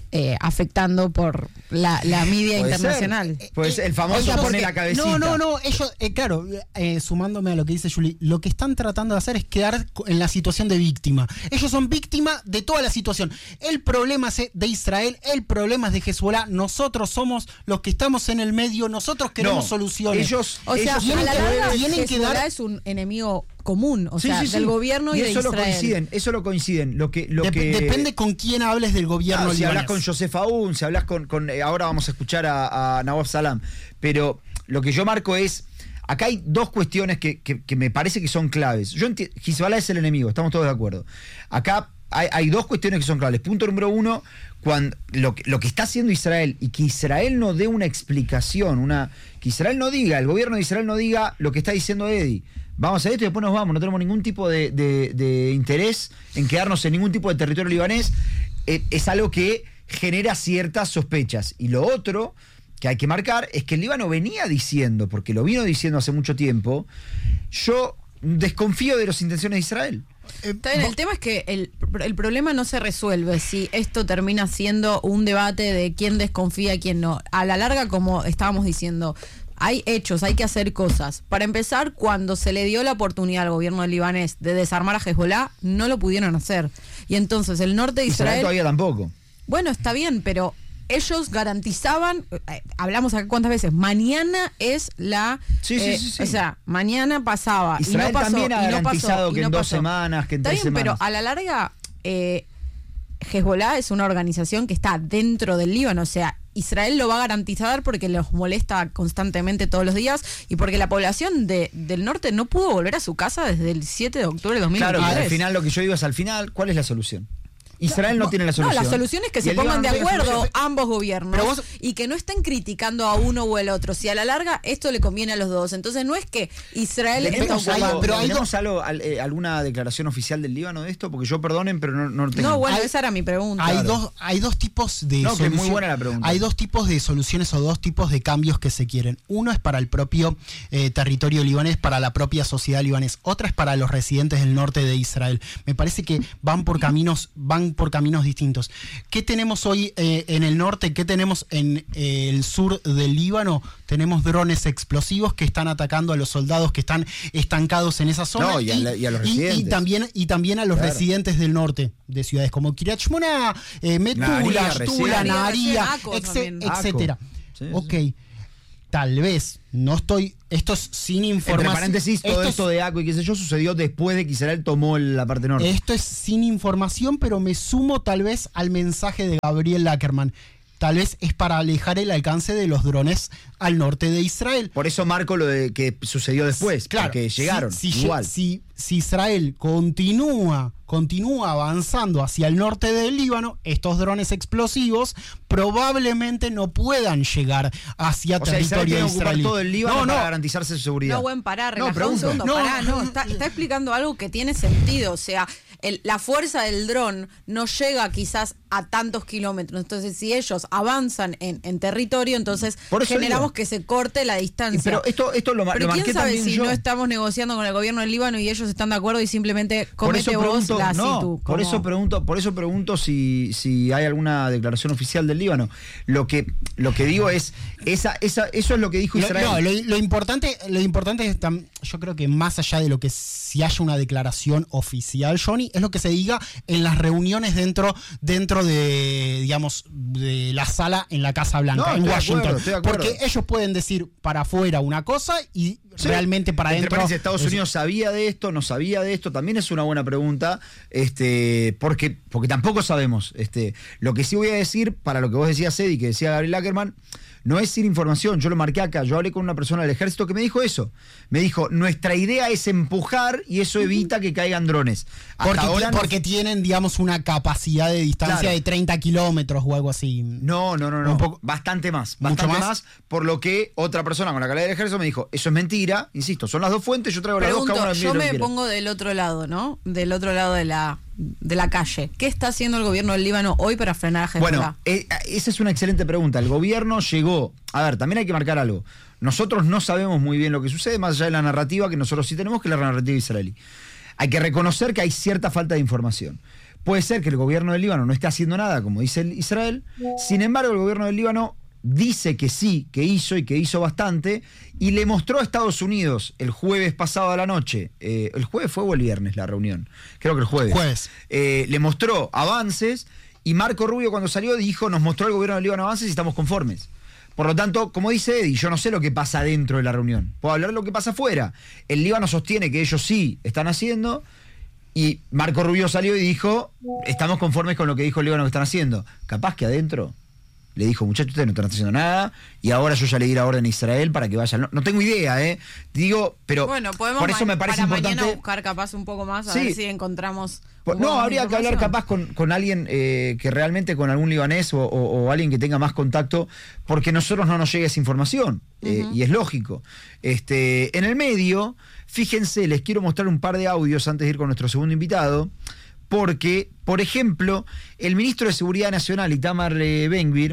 afectando por la media internacional. Pues el famoso pone la cabecita. No, ellos, claro, sumándome a lo que dice Juli, lo que están tratando de hacer es quedar en la situación de víctima. Ellos son víctimas de toda la situación. El problema es de Israel, el problema es de Hezbollah. Nosotros somos los que estamos en el medio, nosotros queremos soluciones. A la larga, Hezbollah es un enemigo común, del gobierno y de Israel. Eso lo coinciden. Depende con quién hables del gobierno. Si hablas con Joseph Aoun, si hablas con ahora vamos a escuchar a Nawaf Salam, pero lo que yo marco es, acá hay dos cuestiones que me parece que son claves. Hezbollah es el enemigo, estamos todos de acuerdo. Acá hay dos cuestiones que son claves. Punto número uno, cuando lo que está haciendo Israel y que Israel no dé una explicación, que Israel no diga, el gobierno de Israel no diga lo que está diciendo Eddie. Vamos a hacer esto y después nos vamos. No tenemos ningún tipo de interés en quedarnos en ningún tipo de territorio libanés. Es algo que genera ciertas sospechas. Y lo otro que hay que marcar es que el Líbano venía diciendo, porque lo vino diciendo hace mucho tiempo, yo desconfío de las intenciones de Israel. Está bien, el tema es que el problema no se resuelve si esto termina siendo un debate de quién desconfía y quién no. A la larga, como estábamos diciendo, hay hechos, hay que hacer cosas. Para empezar, cuando se le dio la oportunidad al gobierno libanés de desarmar a Hezbollah, no lo pudieron hacer. Y entonces el norte de Israel todavía tampoco. Bueno, está bien, pero ellos garantizaban, hablamos acá cuántas veces, mañana es la... Sí. O sea, mañana pasaba Israel y no pasó. También ha garantizado que en 2 semanas, que en 3 semanas. Pero a la larga, Hezbollah es una organización que está dentro del Líbano, o sea, Israel lo va a garantizar porque los molesta constantemente todos los días y porque la población del norte no pudo volver a su casa desde el 7 de octubre de 2023. Claro, al final lo que yo digo es, al final, ¿cuál es la solución? Israel no tiene la solución. No, la solución es que se pongan de acuerdo ambos gobiernos y que no estén criticando a uno o el otro. Si a la larga esto le conviene a los dos. Entonces no es que Israel está ocupando. Pero ¿tenemos alguna declaración oficial del Líbano de esto? Porque yo, perdonen, pero no tengo. No, bueno, esa era mi pregunta. Hay dos tipos de soluciones. Que es muy buena la pregunta. Hay dos tipos de soluciones o dos tipos de cambios que se quieren. Uno es para el propio territorio libanés, para la propia sociedad libanés. Otra es para los residentes del norte de Israel. Me parece que van van por caminos distintos. ¿Qué tenemos hoy en el norte? ¿Qué tenemos en el sur del Líbano? Tenemos drones explosivos que están atacando a los soldados que están estancados en esa zona. No, y a los residentes. Y también a los residentes del norte, de ciudades como Kiryat Shmona, Metula, Tula, Naharía, etcétera. Sí, ok. Tal vez, no estoy... Esto es sin información. Entre paréntesis, todo esto de Aco y qué sé yo sucedió después de que Israel tomó la parte norte. Esto es sin información, pero me sumo tal vez al mensaje de Gabriel Ackerman. Tal vez es para alejar el alcance de los drones al norte de Israel. Por eso marco lo de que sucedió después, claro, que llegaron. Igual. Si Israel continúa avanzando hacia el norte del Líbano, estos drones explosivos probablemente no puedan llegar hacia territorio israelí. Todo el Líbano para garantizarse su seguridad. No, buen parar, relajá un segundo. Está explicando algo que tiene sentido. O sea, la fuerza del dron no llega quizás a tantos kilómetros. Entonces, si ellos avanzan en territorio, entonces generamos que se corte la distancia. Pero esto lo marqué también yo. ¿Quién sabe si no estamos negociando con el gobierno del Líbano y ellos están de acuerdo y simplemente comete vos la situ? Por eso pregunto si hay alguna declaración oficial del Líbano. Lo que digo es, eso es lo que dijo Israel. Lo importante es, yo creo que más allá de lo que si haya una declaración oficial, Johnny, es lo que se diga en las reuniones dentro de, digamos, de la sala en la Casa Blanca, en Washington. Estoy de acuerdo. Porque ellos pueden decir para afuera una cosa y realmente para adentro. Estados Unidos sabía de esto, no sabía de esto, también es una buena pregunta, porque tampoco sabemos. Lo que sí voy a decir, para lo que vos decías, Eddie, que decía Gabriel Ackerman, no es sin información, yo lo marqué acá, yo hablé con una persona del ejército que me dijo eso. Me dijo, nuestra idea es empujar y eso evita que caigan drones. Porque tienen, digamos, una capacidad de distancia de 30 kilómetros o algo así. No. Bastante más. Por lo que otra persona con la cara del ejército me dijo, eso es mentira, insisto, son las dos fuentes, yo traigo las dos, cada una yo me pongo del otro lado, ¿no? Del otro lado de la calle. ¿Qué está haciendo el gobierno del Líbano hoy para frenar a Hezbollah? Bueno, esa es una excelente pregunta. El gobierno llegó... A ver, también hay que marcar algo. Nosotros no sabemos muy bien lo que sucede, más allá de la narrativa que nosotros sí tenemos, que es la narrativa israelí. Hay que reconocer que hay cierta falta de información. Puede ser que el gobierno del Líbano no esté haciendo nada, como dice Israel. Sin embargo, el gobierno del Líbano dice que sí, que hizo bastante, y le mostró a Estados Unidos el jueves pasado a la noche, ¿el jueves fue o el viernes la reunión? Creo que el jueves. Le mostró avances, y Marco Rubio cuando salió nos mostró al gobierno del Líbano avances y estamos conformes. Por lo tanto, como dice Eddie, yo no sé lo que pasa dentro de la reunión, puedo hablar de lo que pasa afuera. El Líbano sostiene que ellos sí están haciendo, y Marco Rubio salió y dijo, estamos conformes con lo que dijo el Líbano que están haciendo. Capaz que adentro le dijo, muchachos, ustedes no están haciendo nada, y ahora yo ya le di la orden a Israel para que vayan. No tengo idea, digo, pero bueno, podemos por eso me parece para importante mañana buscar capaz un poco más, a ver si encontramos. Habría que hablar capaz con alguien que realmente, con algún libanés o alguien que tenga más contacto, porque a nosotros no nos llega esa información, y es lógico. En el medio, fíjense, les quiero mostrar un par de audios antes de ir con nuestro segundo invitado. Porque, por ejemplo, el ministro de Seguridad Nacional, Itamar Ben-Gvir,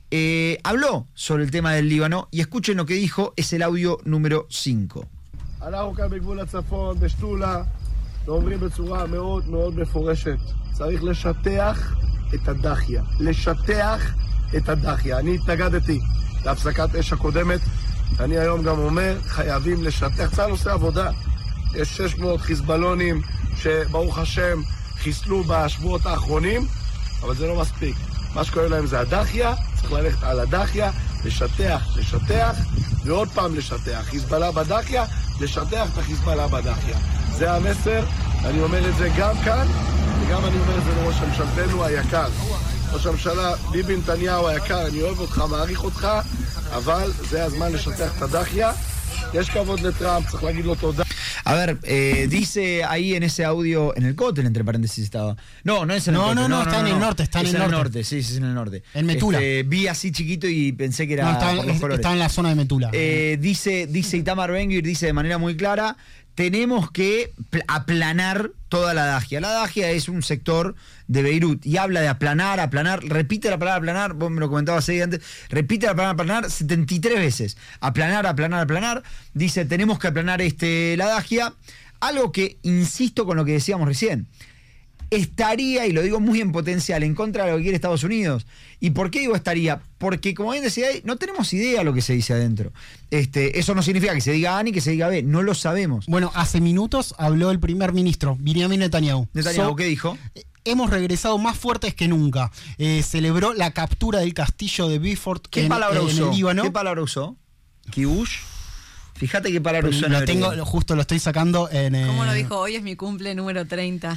habló sobre el tema del Líbano, y escuchen lo que dijo, es el audio número 5. אנחנו כאן בגבול הצפון, בשתולה, ואומרים בצורה מאוד מאוד מפורשת, צריך לשטח את הדחיה. לשטח את הדחיה. אני התנגדתי להפסקת אש הקודמת, אני היום גם אומר, חייבים לשטח. צה"ל עושה עבודה. יש 600 חיזבאלונים שברוך השם חיסלו בשבועות האחרונים, אבל זה לא מספיק. מה שקורה להם זה הדחיה, צריך ללכת על הדחיה, לשטח, ועוד פעם לשטח. חיזבאללה בדחיה, לשטח את החיזבאללה בדחיה. זה המסר, אני אומר את זה גם כאן, וגם אני אומר את זה לראש ממשלתנו היקר. ראש הממשלה ביבי נתניהו היקר, אני אוהב אותך, מעריך אותך, אבל זה הזמן לשטח את הדחיה. יש כבוד לטראמפ, צריך להגיד לו תודה. A ver, dice ahí en ese audio, en el cótel, entre paréntesis estaba. No es en el cótel. No, está en el norte, está en el norte. Sí, es en el norte. En Metula. Vi así chiquito y pensé que era por los colores. Está en la zona de Metula. Dice Itamar Ben-Gvir, dice de manera muy clara, tenemos que aplanar toda la Dajia. La Dajia es un sector de Beirut y habla de aplanar, repite la palabra aplanar, vos me lo comentabas ahí antes, repite la palabra aplanar 73 veces. Aplanar. Dice, tenemos que aplanar la Dajia. Algo que insisto con lo que decíamos recién. estaría, y lo digo muy en potencial, en contra de lo que quiere Estados Unidos. ¿Y por qué digo estaría? Porque, como bien decía, no tenemos idea de lo que se dice adentro. Eso no significa que se diga A ni que se diga B, no lo sabemos. Bueno, hace minutos habló el primer ministro, Benjamin Netanyahu. ¿Qué dijo? Hemos regresado más fuertes que nunca. Celebró la captura del castillo de Beaufort en el Líbano. ¿Qué palabra usó? ¿Kibush? Fíjate qué palabra usó. Justo lo estoy sacando en... ¿Cómo lo dijo? Hoy es mi cumple número 30.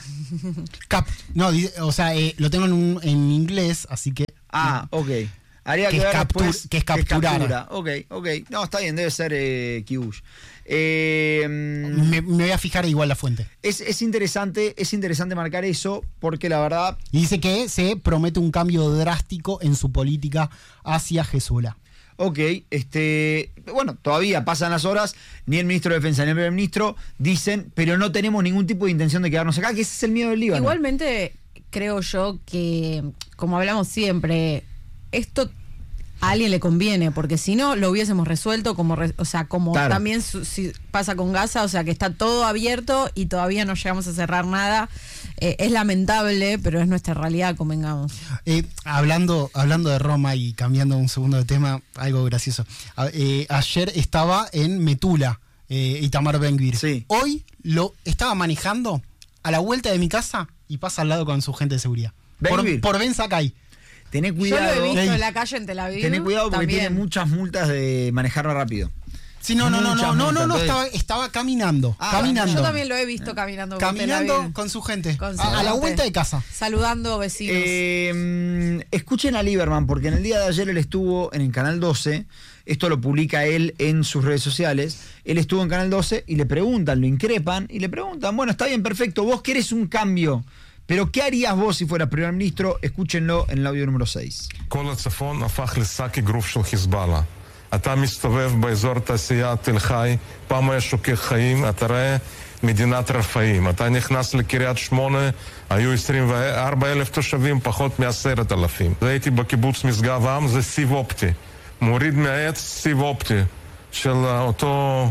Lo tengo en inglés, así que... Ok. Haría que es capturar. Ok. No, está bien, debe ser Kibush. Me voy a fijar igual la fuente. Es interesante marcar eso, porque la verdad... Y dice que se promete un cambio drástico en su política hacia Hezbollah. Ok, bueno, todavía pasan las horas, ni el ministro de Defensa ni el primer ministro dicen, pero no tenemos ningún tipo de intención de quedarnos acá, que ese es el miedo del Líbano. Igualmente, creo yo que, como hablamos siempre, esto a alguien le conviene, porque si no lo hubiésemos resuelto como claro. También si pasa con Gaza, o sea que está todo abierto y todavía no llegamos a cerrar nada. Es lamentable, pero es nuestra realidad, convengamos. Hablando de Roma y cambiando un segundo de tema, algo gracioso. Ayer estaba en Metula, Itamar Ben-Gvir. Sí. Hoy lo estaba manejando a la vuelta de mi casa y pasa al lado con su gente de seguridad. Por Ben Sakai. Tené cuidado. Yo lo he visto en la calle en Tel Aviv. Tené cuidado porque tiene muchas multas de manejar rápido. Sí, no, estaba caminando. Yo también lo he visto caminando. Caminando con su gente. A la vuelta de casa. Saludando vecinos. Escuchen a Lieberman, porque en el día de ayer él estuvo en el Canal 12. Esto lo publica él en sus redes sociales. Él estuvo en Canal 12 y le preguntan, lo increpan y le preguntan, bueno, está bien, perfecto, vos querés un cambio, pero ¿qué harías vos si fueras primer ministro? Escúchenlo en el audio número 6. כל הצפון הפך לשק אגרוף של חיזבאללה. אתה מסתובב באזור תעשייה תל חי, פעם היה שוקק חיים, אתה רואה מדינת רפאים. אתה נכנס לקריית שמונה, היו 24,000 תושבים, פחות מ10,000. הייתי בקיבוץ משגב עם, זה סיב אופטי. מוריד מהעץ סיב אופטי של אותו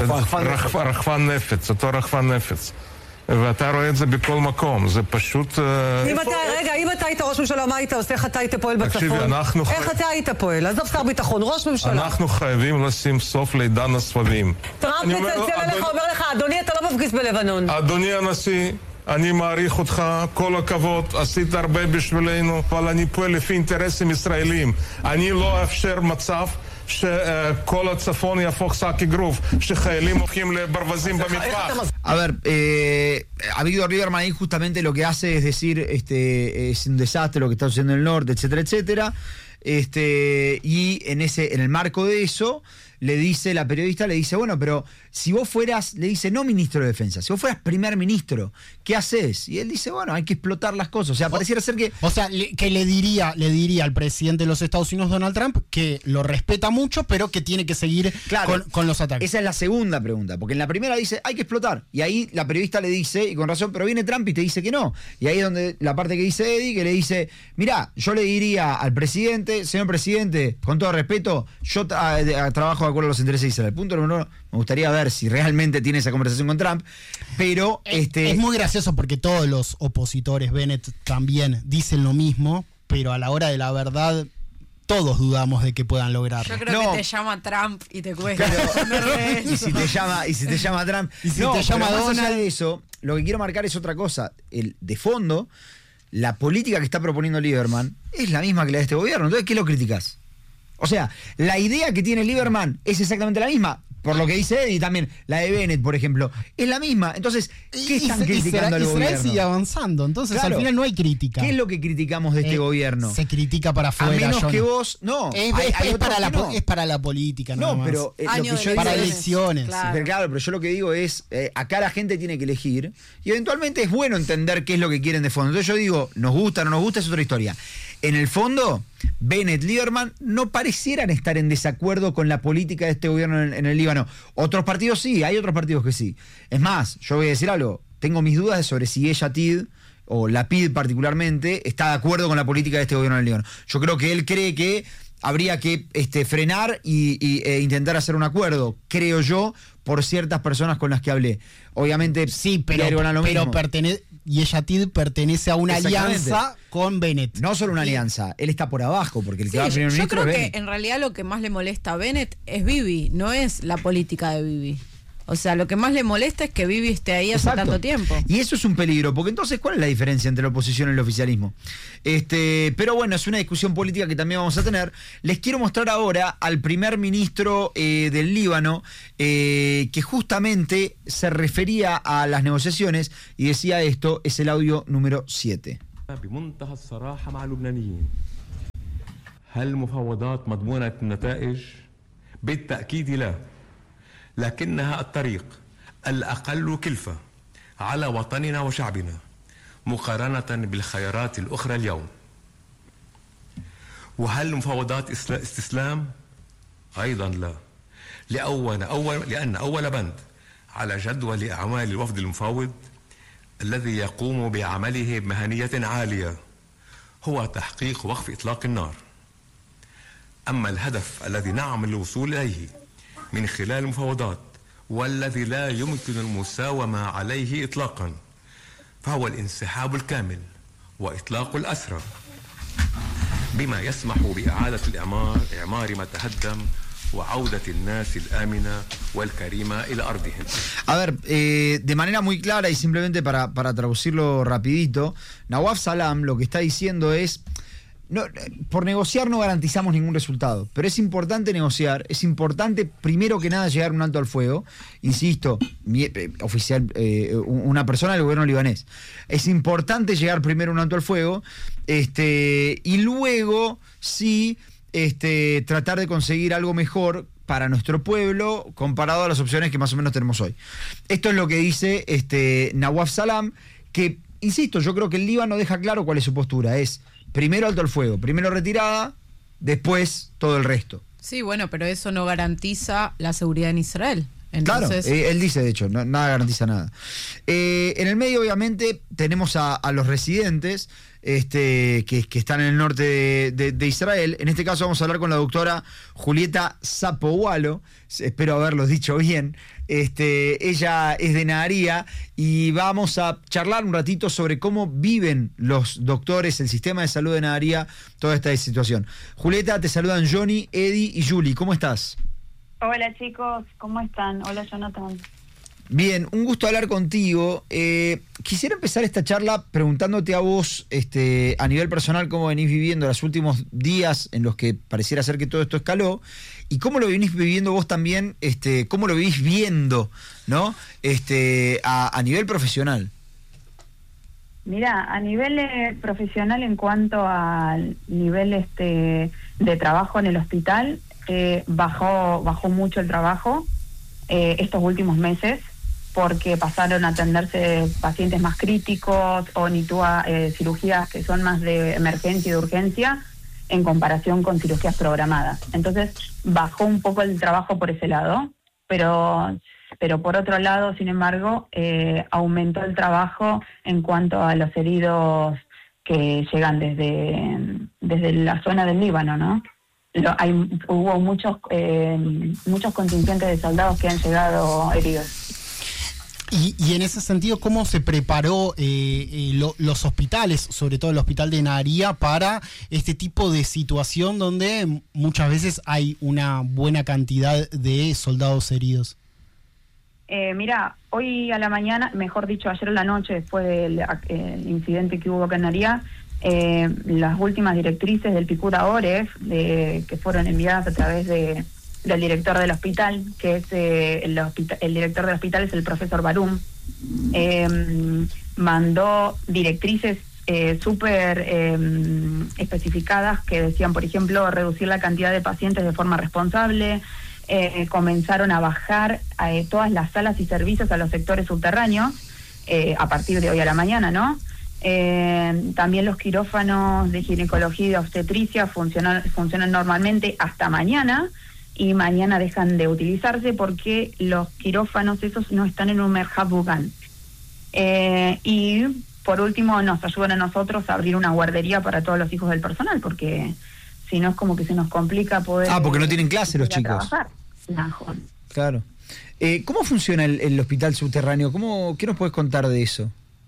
רחפן נפץ, אותו רחפן נפץ. ואתה רואה את זה בכל מקום, זה פשוט... אם אתה היית ראש ממשלה, מה היית עושה? איך אתה היית פועל בצפון? איך אתה היית פועל? עזוב שר ביטחון, ראש ממשלה. אנחנו חייבים לשים סוף לעידן הסבבים. טראמפ מצלצל אליך, אומר לך, אדוני, אתה לא מפגיז בלבנון. אדוני הנשיא, אני מעריך אותך, כל הכבוד, עשית הרבה בשבילנו, אבל אני פועל לפי אינטרסים ישראלים. אני לא אאפשר מצב שכל הצפון יהפוך שק אגרוף, שחיילים הופכים לברווזים במטווח. A ver, a Víctor Lieberman ahí justamente lo que hace es decir, es un desastre lo que está sucediendo en el norte, etcétera, etcétera. Y en el marco de eso, la periodista le dice, bueno, pero si vos fueras, le dice, no ministro de Defensa, si vos fueras primer ministro, ¿qué haces? Y él dice, bueno, hay que explotar las cosas. O sea, pareciera ser que... O sea, que le diría al presidente de los Estados Unidos, Donald Trump, que lo respeta mucho, pero que tiene que seguir con los ataques. Esa es la segunda pregunta, porque en la primera dice, hay que explotar. Y ahí la periodista le dice, y con razón, pero viene Trump y te dice que no. Y ahí es donde la parte que dice Eddie, que le dice, mirá, yo le diría al presidente, señor presidente, con todo respeto, yo trabajo de acuerdo a los intereses de Israel. El punto número uno, me gustaría ver si realmente tiene esa conversación con Trump, pero... Es muy gracioso porque todos los opositores, Bennett también, dicen lo mismo, pero a la hora de la verdad... Todos dudamos de que puedan lograrlo. Yo creo que te llama Trump y te cuesta. Y si te llama Trump. Y si te llama más Donald. allá de eso, lo que quiero marcar es otra cosa. De fondo, la política que está proponiendo Lieberman es la misma que la de este gobierno. Entonces, ¿qué lo criticás? O sea, la idea que tiene Lieberman es exactamente la misma. Por lo que dice Eddie también, la de Bennett, por ejemplo, es la misma. Entonces, ¿qué están criticando al gobierno? Israel sigue avanzando, entonces al final no hay crítica. ¿Qué es lo que criticamos de este gobierno? Se critica para afuera. A menos que vos... No, es para la política, no, más. Pero lo que yo para digo elecciones. Claro, pero yo lo que digo es, acá la gente tiene que elegir y eventualmente es bueno entender qué es lo que quieren de fondo. Entonces yo digo, nos gusta, no nos gusta, es otra historia. En el fondo, Bennett, Lieberman no parecieran estar en desacuerdo con la política de este gobierno en el Líbano. Otros partidos sí, hay otros partidos que sí. Es más, yo voy a decir algo, tengo mis dudas sobre si Yatid, o Lapid particularmente, está de acuerdo con la política de este gobierno en el Líbano. Yo creo que él cree que habría que frenar e intentar hacer un acuerdo, creo yo, por ciertas personas con las que hablé. Obviamente, sí, pero Yesh Atid pertenece a una alianza con Bennett. No solo una alianza, él está por abajo, porque el que va a primer ministro yo creo es que Bennett. en realidad lo que más le molesta a Bennett es Bibi, no es la política de Bibi. O sea, lo que más le molesta es que Bibi esté ahí hace tanto tiempo. Y eso es un peligro, porque entonces, ¿cuál es la diferencia entre la oposición y el oficialismo? Pero bueno, es una discusión política que también vamos a tener. Les quiero mostrar ahora al primer ministro del Líbano, que justamente se refería a las negociaciones y decía esto, es el audio número 7. بمنتهى الصراحة مع اللبنانيين هل المفاوضات مضمونة النتائج؟ بالتأكيد لا، لكنها الطريق الأقل كلفة على وطننا وشعبنا مقارنة بالخيارات الأخرى اليوم. وهل المفاوضات استسلام؟ أيضا لا، لأن أول بند على جدول أعمال الوفد المفاوض الذي يقوم بعمله بمهنية عالية هو تحقيق وقف إطلاق النار. أما الهدف الذي نعمل للوصول إليه من خلال المفاوضات والذي لا يمكن المساومة عليه إطلاقا فهو الانسحاب الكامل وإطلاق الأسرى بما يسمح بإعادة إعمار ما تهدم وعودة الناس الآمنة والكريمة إلى أرضهم. A ver, de manera muy clara y simplemente para traducirlo rapidito, Nawaf Salam lo que está diciendo es: no, por negociar no garantizamos ningún resultado, pero es importante negociar, es importante primero que nada llegar a un alto al fuego, insisto, una persona del gobierno libanés, es importante llegar primero a un alto al fuego, y luego sí tratar de conseguir algo mejor para nuestro pueblo comparado a las opciones que más o menos tenemos hoy. Esto es lo que dice Nawaf Salam, que, insisto, yo creo que el Líbano deja claro cuál es su postura, es primero alto al fuego, primero retirada, después todo el resto. Sí, bueno, pero eso no garantiza la seguridad en Israel. Entonces... Claro, él dice, de hecho, nada garantiza nada. En el medio, obviamente, tenemos a los residentes que están en el norte de Israel. En este caso vamos a hablar con la doctora Julieta Zapowalo, espero haberlo dicho bien. Ella es de Naharía y vamos a charlar un ratito sobre cómo viven los doctores, el sistema de salud de Naharía, toda esta situación. Julieta, te saludan Johnny, Eddie y Julie. ¿Cómo estás? Hola chicos, ¿cómo están? Hola Jonathan. Bien, un gusto hablar contigo. Quisiera empezar esta charla preguntándote a vos, a nivel personal, cómo venís viviendo los últimos días en los que pareciera ser que todo esto escaló, y cómo lo venís viviendo vos también, cómo lo venís viendo, ¿no? A nivel profesional. Mira, a nivel profesional, en cuanto al nivel de trabajo en el hospital, bajó mucho el trabajo estos últimos meses, porque pasaron a atenderse pacientes más críticos o cirugías que son más de emergencia y de urgencia en comparación con cirugías programadas. Entonces bajó un poco el trabajo por ese lado, pero por otro lado, sin embargo, aumentó el trabajo en cuanto a los heridos que llegan desde la zona del Líbano, ¿no? Hubo muchos contingentes de soldados que han llegado heridos. Y en ese sentido, ¿cómo se preparó los hospitales, sobre todo el hospital de Naharía, para este tipo de situación donde muchas veces hay una buena cantidad de soldados heridos? Mira, hoy a la mañana, mejor dicho, ayer a la noche, después del incidente que hubo acá en Naharía, las últimas directrices del Picud Oref, que fueron enviadas a través del director del hospital, que es el director del hospital es el profesor Barum, mandó directrices súper especificadas que decían, por ejemplo, reducir la cantidad de pacientes de forma responsable. Comenzaron a bajar todas las salas y servicios a los sectores subterráneos a partir de hoy a la mañana, ¿no? También los quirófanos de ginecología y de obstetricia funcionan normalmente hasta mañana, y mañana dejan de utilizarse porque los quirófanos esos no están en un merhab Bugan. Y por último nos ayudan a nosotros a abrir una guardería para todos los hijos del personal, porque si no es como que se nos complica poder... porque no tienen clase los chicos. Claro. ¿Cómo funciona el hospital subterráneo? ¿Qué nos puedes contar de eso?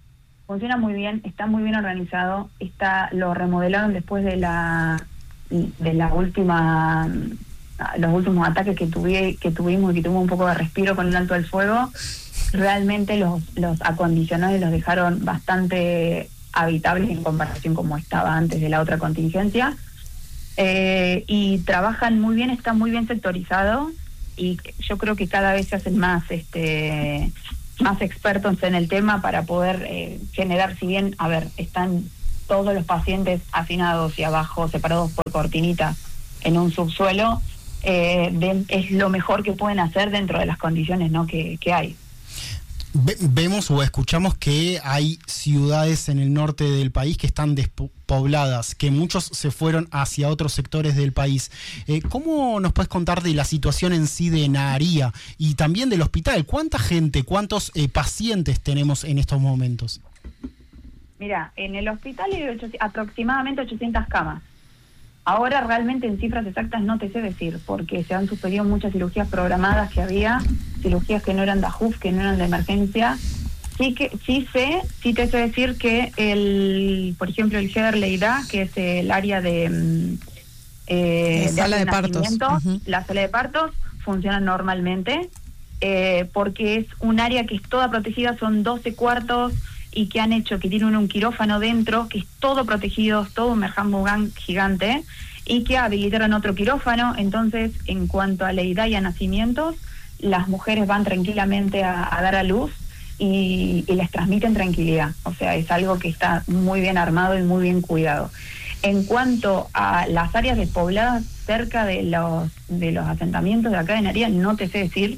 funciona muy bien, está muy bien organizado, lo remodelaron después de la última, los últimos ataques que tuvimos y que tuvimos un poco de respiro con el alto del fuego. Realmente los acondicionados los dejaron bastante habitables en comparación como estaba antes de la otra contingencia, y trabajan muy bien, está muy bien sectorizado, y yo creo que cada vez se hacen más expertos en el tema para poder generar, si bien, están todos los pacientes hacinados y abajo separados por cortinita en un subsuelo, es lo mejor que pueden hacer dentro de las condiciones, ¿no?, que hay. Vemos o escuchamos que hay ciudades en el norte del país que están despobladas, que muchos se fueron hacia otros sectores del país. ¿Cómo nos puedes contar de la situación en sí de Nahariya y también del hospital? ¿Cuánta gente, cuántos pacientes tenemos en estos momentos? Mira, en el hospital hay aproximadamente 800 camas. Ahora realmente en cifras exactas no te sé decir, porque se han suspendido muchas cirugías programadas que había, cirugías que no eran de AJUF, que no eran de emergencia. Sí te sé decir que por ejemplo, el Heder Leida, que es el área de sala de partos, la sala de partos funciona normalmente, porque es un área que es toda protegida, son 12 cuartos, y que tienen un quirófano dentro, que es todo protegido, todo un Merhan gigante, y que habilitaron otro quirófano. Entonces, en cuanto a Leida y a nacimientos, las mujeres van tranquilamente a dar a luz y les transmiten tranquilidad. O sea, es algo que está muy bien armado y muy bien cuidado. En cuanto a las áreas despobladas cerca de los asentamientos de acá de Nahariya, no te sé decir,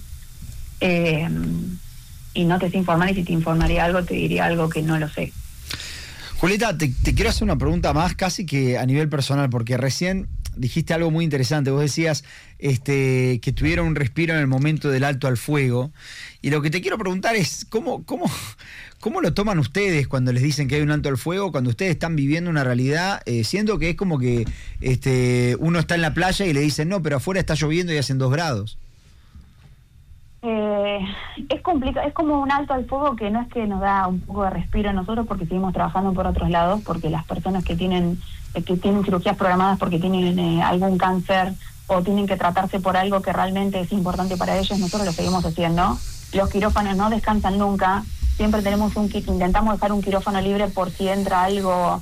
y no te sé informar, y si te informaría algo, te diría algo que no lo sé. Julieta, te quiero hacer una pregunta más, casi que a nivel personal, porque recién dijiste algo muy interesante. Vos decías que tuvieron un respiro en el momento del alto al fuego, y lo que te quiero preguntar es ¿cómo lo toman ustedes cuando les dicen que hay un alto al fuego, cuando ustedes están viviendo una realidad, siendo que es como que uno está en la playa y le dicen no, pero afuera está lloviendo y hacen 2 grados? Es complicado, es como un alto al fuego que no es que nos da un poco de respiro a nosotros, porque seguimos trabajando por otros lados, porque las personas que tienen cirugías programadas porque tienen algún cáncer o tienen que tratarse por algo que realmente es importante para ellos, nosotros lo seguimos haciendo. Los quirófanos no descansan nunca, siempre tenemos intentamos dejar un quirófano libre por si entra algo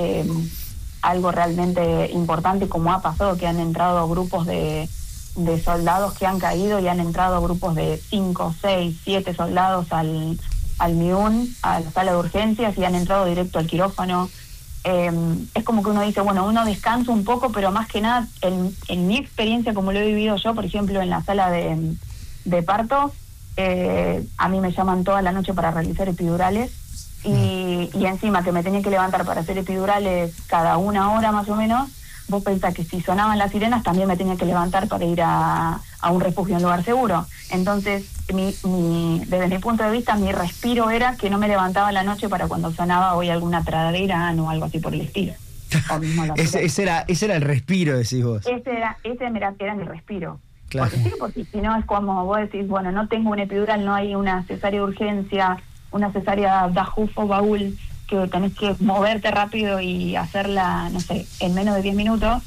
realmente importante, como ha pasado, que han entrado grupos de soldados que han caído, y han entrado grupos de 5, 6, 7 soldados al MIUN, a la sala de urgencias, y han entrado directo al quirófano. Es como que uno dice, bueno, uno descansa un poco, pero más que nada, en mi experiencia, como lo he vivido yo, por ejemplo, en la sala de partos, a mí me llaman toda la noche para realizar epidurales, y encima que me tenía que levantar para hacer epidurales cada 1 hora más o menos. Vos pensás que si sonaban las sirenas también me tenía que levantar para ir a un refugio, un lugar seguro. Entonces, desde mi punto de vista, mi respiro era que no me levantaba a la noche para cuando sonaba hoy alguna tradera o algo así por el estilo. Ese era el respiro, decís vos. Ese era mi respiro. Claro. Porque si no es como vos decís, bueno, no tengo un epidural, no hay una cesárea de urgencia, una cesárea dajuf o baúl, que tenés que moverte rápido y hacerla, no sé, en menos de 10 minutos,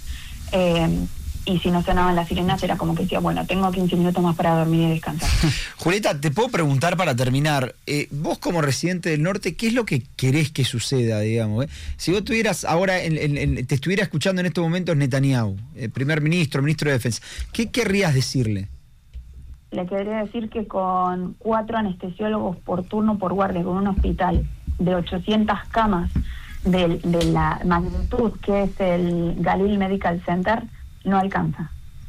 y si no sonaban las sirenas era como que decía, bueno, tengo 15 minutos más para dormir y descansar. Julieta, te puedo preguntar para terminar, vos como residente del norte, ¿qué es lo que querés que suceda, digamos? Si vos tuvieras ahora, te estuviera escuchando en estos momentos Netanyahu, primer ministro, ministro de Defensa, ¿qué querrías decirle? Le querría decir que con 4 anestesiólogos por turno por guardia, con un hospital de 800 camas de la magnitud que es el Galil Medical Center, no alcanza.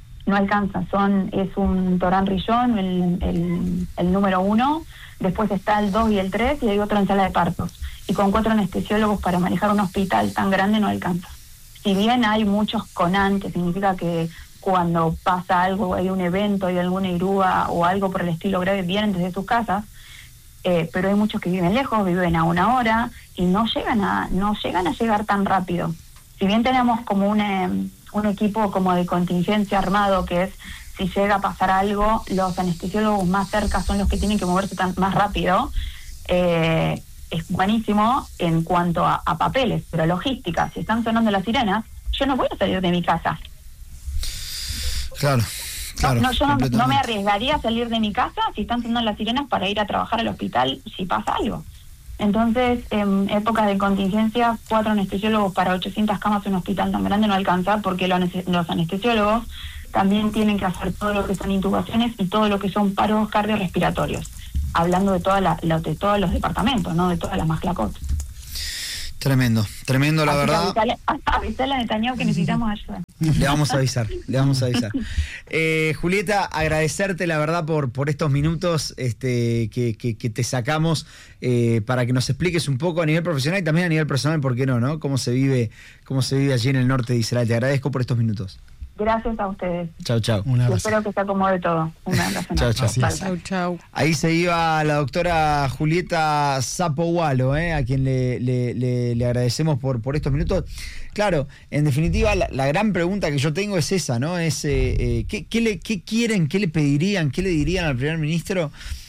Es un Torán Rillón, el número 1, después está el 2 y el 3, y hay otro en sala de partos. Y con 4 anestesiólogos para manejar un hospital tan grande no alcanza. Si bien hay muchos CONAN, que significa que cuando pasa algo, hay un evento, hay alguna irúa o algo por el estilo grave, vienen desde sus casas, pero hay muchos que viven lejos, viven a 1 hora y no llegan a llegar tan rápido. Si bien tenemos como un equipo como de contingencia armado, que es, si llega a pasar algo, los anestesiólogos más cerca son los que tienen que moverse más rápido, es buenísimo en cuanto a papeles, pero logística, si están sonando las sirenas, yo no voy a salir de mi casa. Claro. Yo no me arriesgaría a salir de mi casa si están sonando las sirenas para ir a trabajar al hospital si pasa algo. Entonces, en épocas de contingencia, 4 anestesiólogos para 800 camas en un hospital tan grande no alcanza, porque los anestesiólogos también tienen que hacer todo lo que son intubaciones y todo lo que son paros cardiorrespiratorios, hablando de de todos los departamentos, no de todas las Mahlakot. Tremendo, la verdad. Avisale a Netanyahu que necesitamos ayuda. Le vamos a avisar. Julieta, agradecerte la verdad por estos minutos que te sacamos para que nos expliques un poco a nivel profesional y también a nivel personal, ¿por qué no? Cómo se vive allí en el norte de Israel. Te agradezco por estos minutos. Gracias a ustedes. Chau. Espero que se acomode todo. Un abrazo. Chau. Ahí se iba la doctora Julieta Zapohualo, a quien le agradecemos por estos minutos. Claro, en definitiva, la gran pregunta que yo tengo es esa, ¿no? Es ¿qué quieren, qué le pedirían, qué le dirían al primer ministro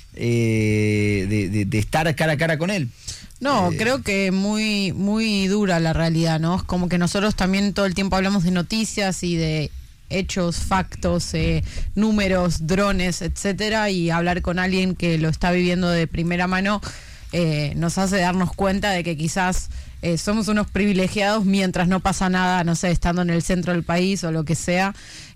de estar cara a cara con él? No, creo que muy, muy dura la realidad, ¿no? Es como que nosotros también todo el tiempo hablamos de noticias y de hechos, factos, números, drones, etcétera, y hablar con alguien que lo está viviendo de primera mano nos hace darnos cuenta de que quizás somos unos privilegiados mientras no pasa nada, no sé, estando en el centro del país o lo que sea.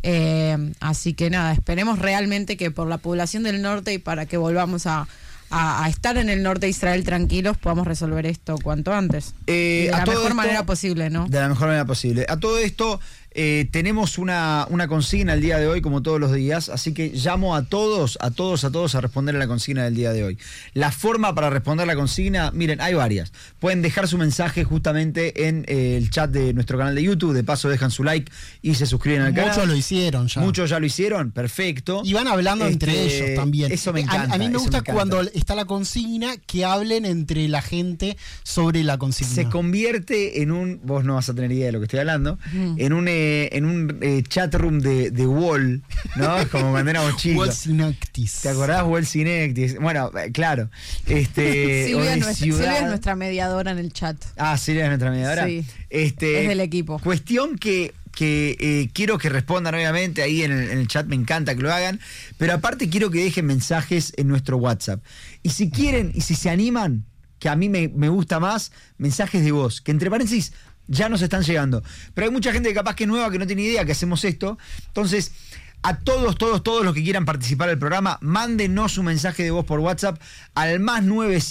Así que nada, esperemos realmente que por la población del norte y para que volvamos a estar en el norte de Israel tranquilos, podamos resolver esto cuanto antes. De la mejor manera posible, ¿no? De la mejor manera posible. A todo esto, tenemos una consigna el día de hoy, como todos los días, así que llamo a todos a responder a la consigna del día de hoy. La forma para responder la consigna, miren, hay varias. Pueden dejar su mensaje justamente en el chat de nuestro canal de YouTube, de paso dejan su like y se suscriben al canal. Muchos lo hicieron ya. Muchos ya lo hicieron, perfecto. Y van hablando entre ellos también. Eso me encanta. A mí me gusta cuando está la consigna, que hablen entre la gente sobre la consigna. Se convierte en vos no vas a tener idea de lo que estoy hablando, en un chat room de Wall, ¿no? Como cuando éramos chicos. Wall Synectis. ¿Te acordás? Wall Synectis. Bueno, claro. Silvia es nuestra mediadora en el chat. Ah, Silvia es nuestra mediadora. Sí. Es del equipo. Cuestión que quiero que respondan obviamente ahí en el chat, me encanta que lo hagan, pero aparte quiero que dejen mensajes en nuestro WhatsApp. Y si quieren, y si se animan, que a mí me gusta más, mensajes de voz, que entre paréntesis ya nos están llegando. Pero hay mucha gente que capaz que es nueva, que no tiene idea que hacemos esto. Entonces, a todos los que quieran participar del programa, mándenos un mensaje de voz por WhatsApp al más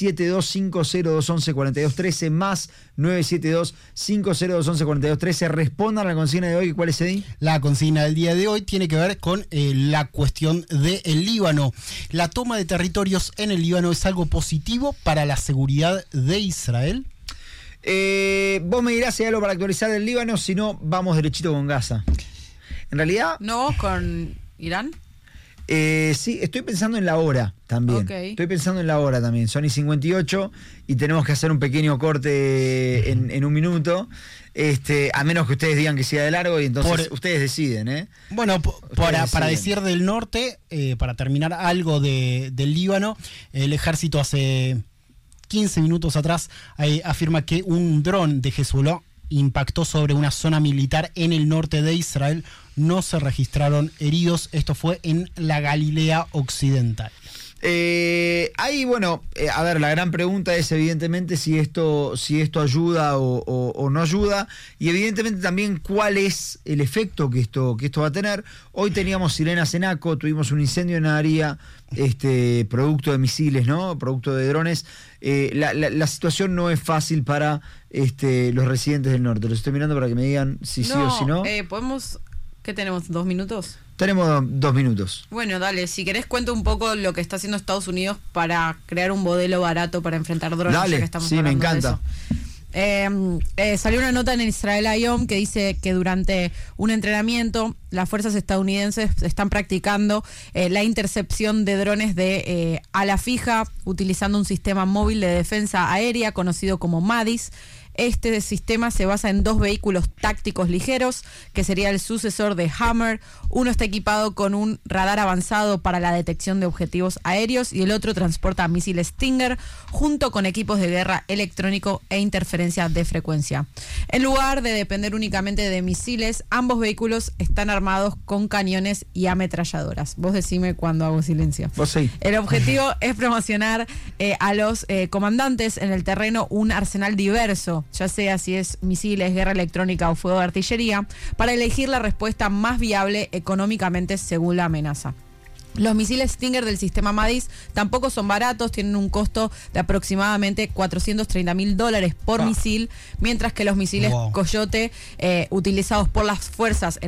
972-502-11-4213, más 972-502-11-4213. Respondan a la consigna de hoy. ¿Cuál es, Eddie? La consigna del día de hoy tiene que ver con la cuestión del Líbano. La toma de territorios en el Líbano es algo positivo para la seguridad de Israel. Vos me dirás si hay algo para actualizar del Líbano, si no, vamos derechito con Gaza. En realidad... ¿No con Irán? Sí, estoy pensando en la hora también. Okay. Estoy pensando en la hora también. Son y 58 y tenemos que hacer un pequeño corte en un minuto. A menos que ustedes digan que sea de largo y entonces ustedes deciden. Bueno, para decir del norte, para terminar algo del Líbano, el ejército hace 15 minutos atrás afirma que un dron de Hezbollah impactó sobre una zona militar en el norte de Israel. No se registraron heridos. Esto fue en la Galilea Occidental. Ahí, bueno, a ver, la gran pregunta es evidentemente si esto ayuda o no ayuda, y evidentemente también cuál es el efecto que esto va a tener. Hoy teníamos sirenas en Aco, tuvimos un incendio en Naharía, producto de misiles, ¿no? Producto de drones. La situación no es fácil para los residentes del norte. Los estoy mirando para que me digan si sí o si no. Podemos... ¿Qué tenemos? ¿2 minutos? Tenemos 2 minutos. Bueno, dale, si querés cuento un poco lo que está haciendo Estados Unidos para crear un modelo barato para enfrentar drones. Dale, ya que estamos sí, me encanta. Salió una nota en Israel Hayom que dice que durante un entrenamiento las fuerzas estadounidenses están practicando la intercepción de drones de ala fija utilizando un sistema móvil de defensa aérea conocido como MADIS. Este sistema se basa en 2 vehículos tácticos ligeros, que sería el sucesor de Hammer. Uno está equipado con un radar avanzado para la detección de objetivos aéreos y el otro transporta misiles Stinger junto con equipos de guerra electrónico e interferencia de frecuencia. En lugar de depender únicamente de misiles, ambos vehículos están armados con cañones y ametralladoras. Vos decime cuando hago silencio. Vos sí. El objetivo es promocionar a los comandantes en el terreno un arsenal diverso, ya sea si es misiles, guerra electrónica o fuego de artillería, para elegir la respuesta más viable económicamente según la amenaza. Los misiles Stinger del sistema MADIS tampoco son baratos, tienen un costo de aproximadamente $430.000 por misil, mientras que los misiles Coyote utilizados por las fuerzas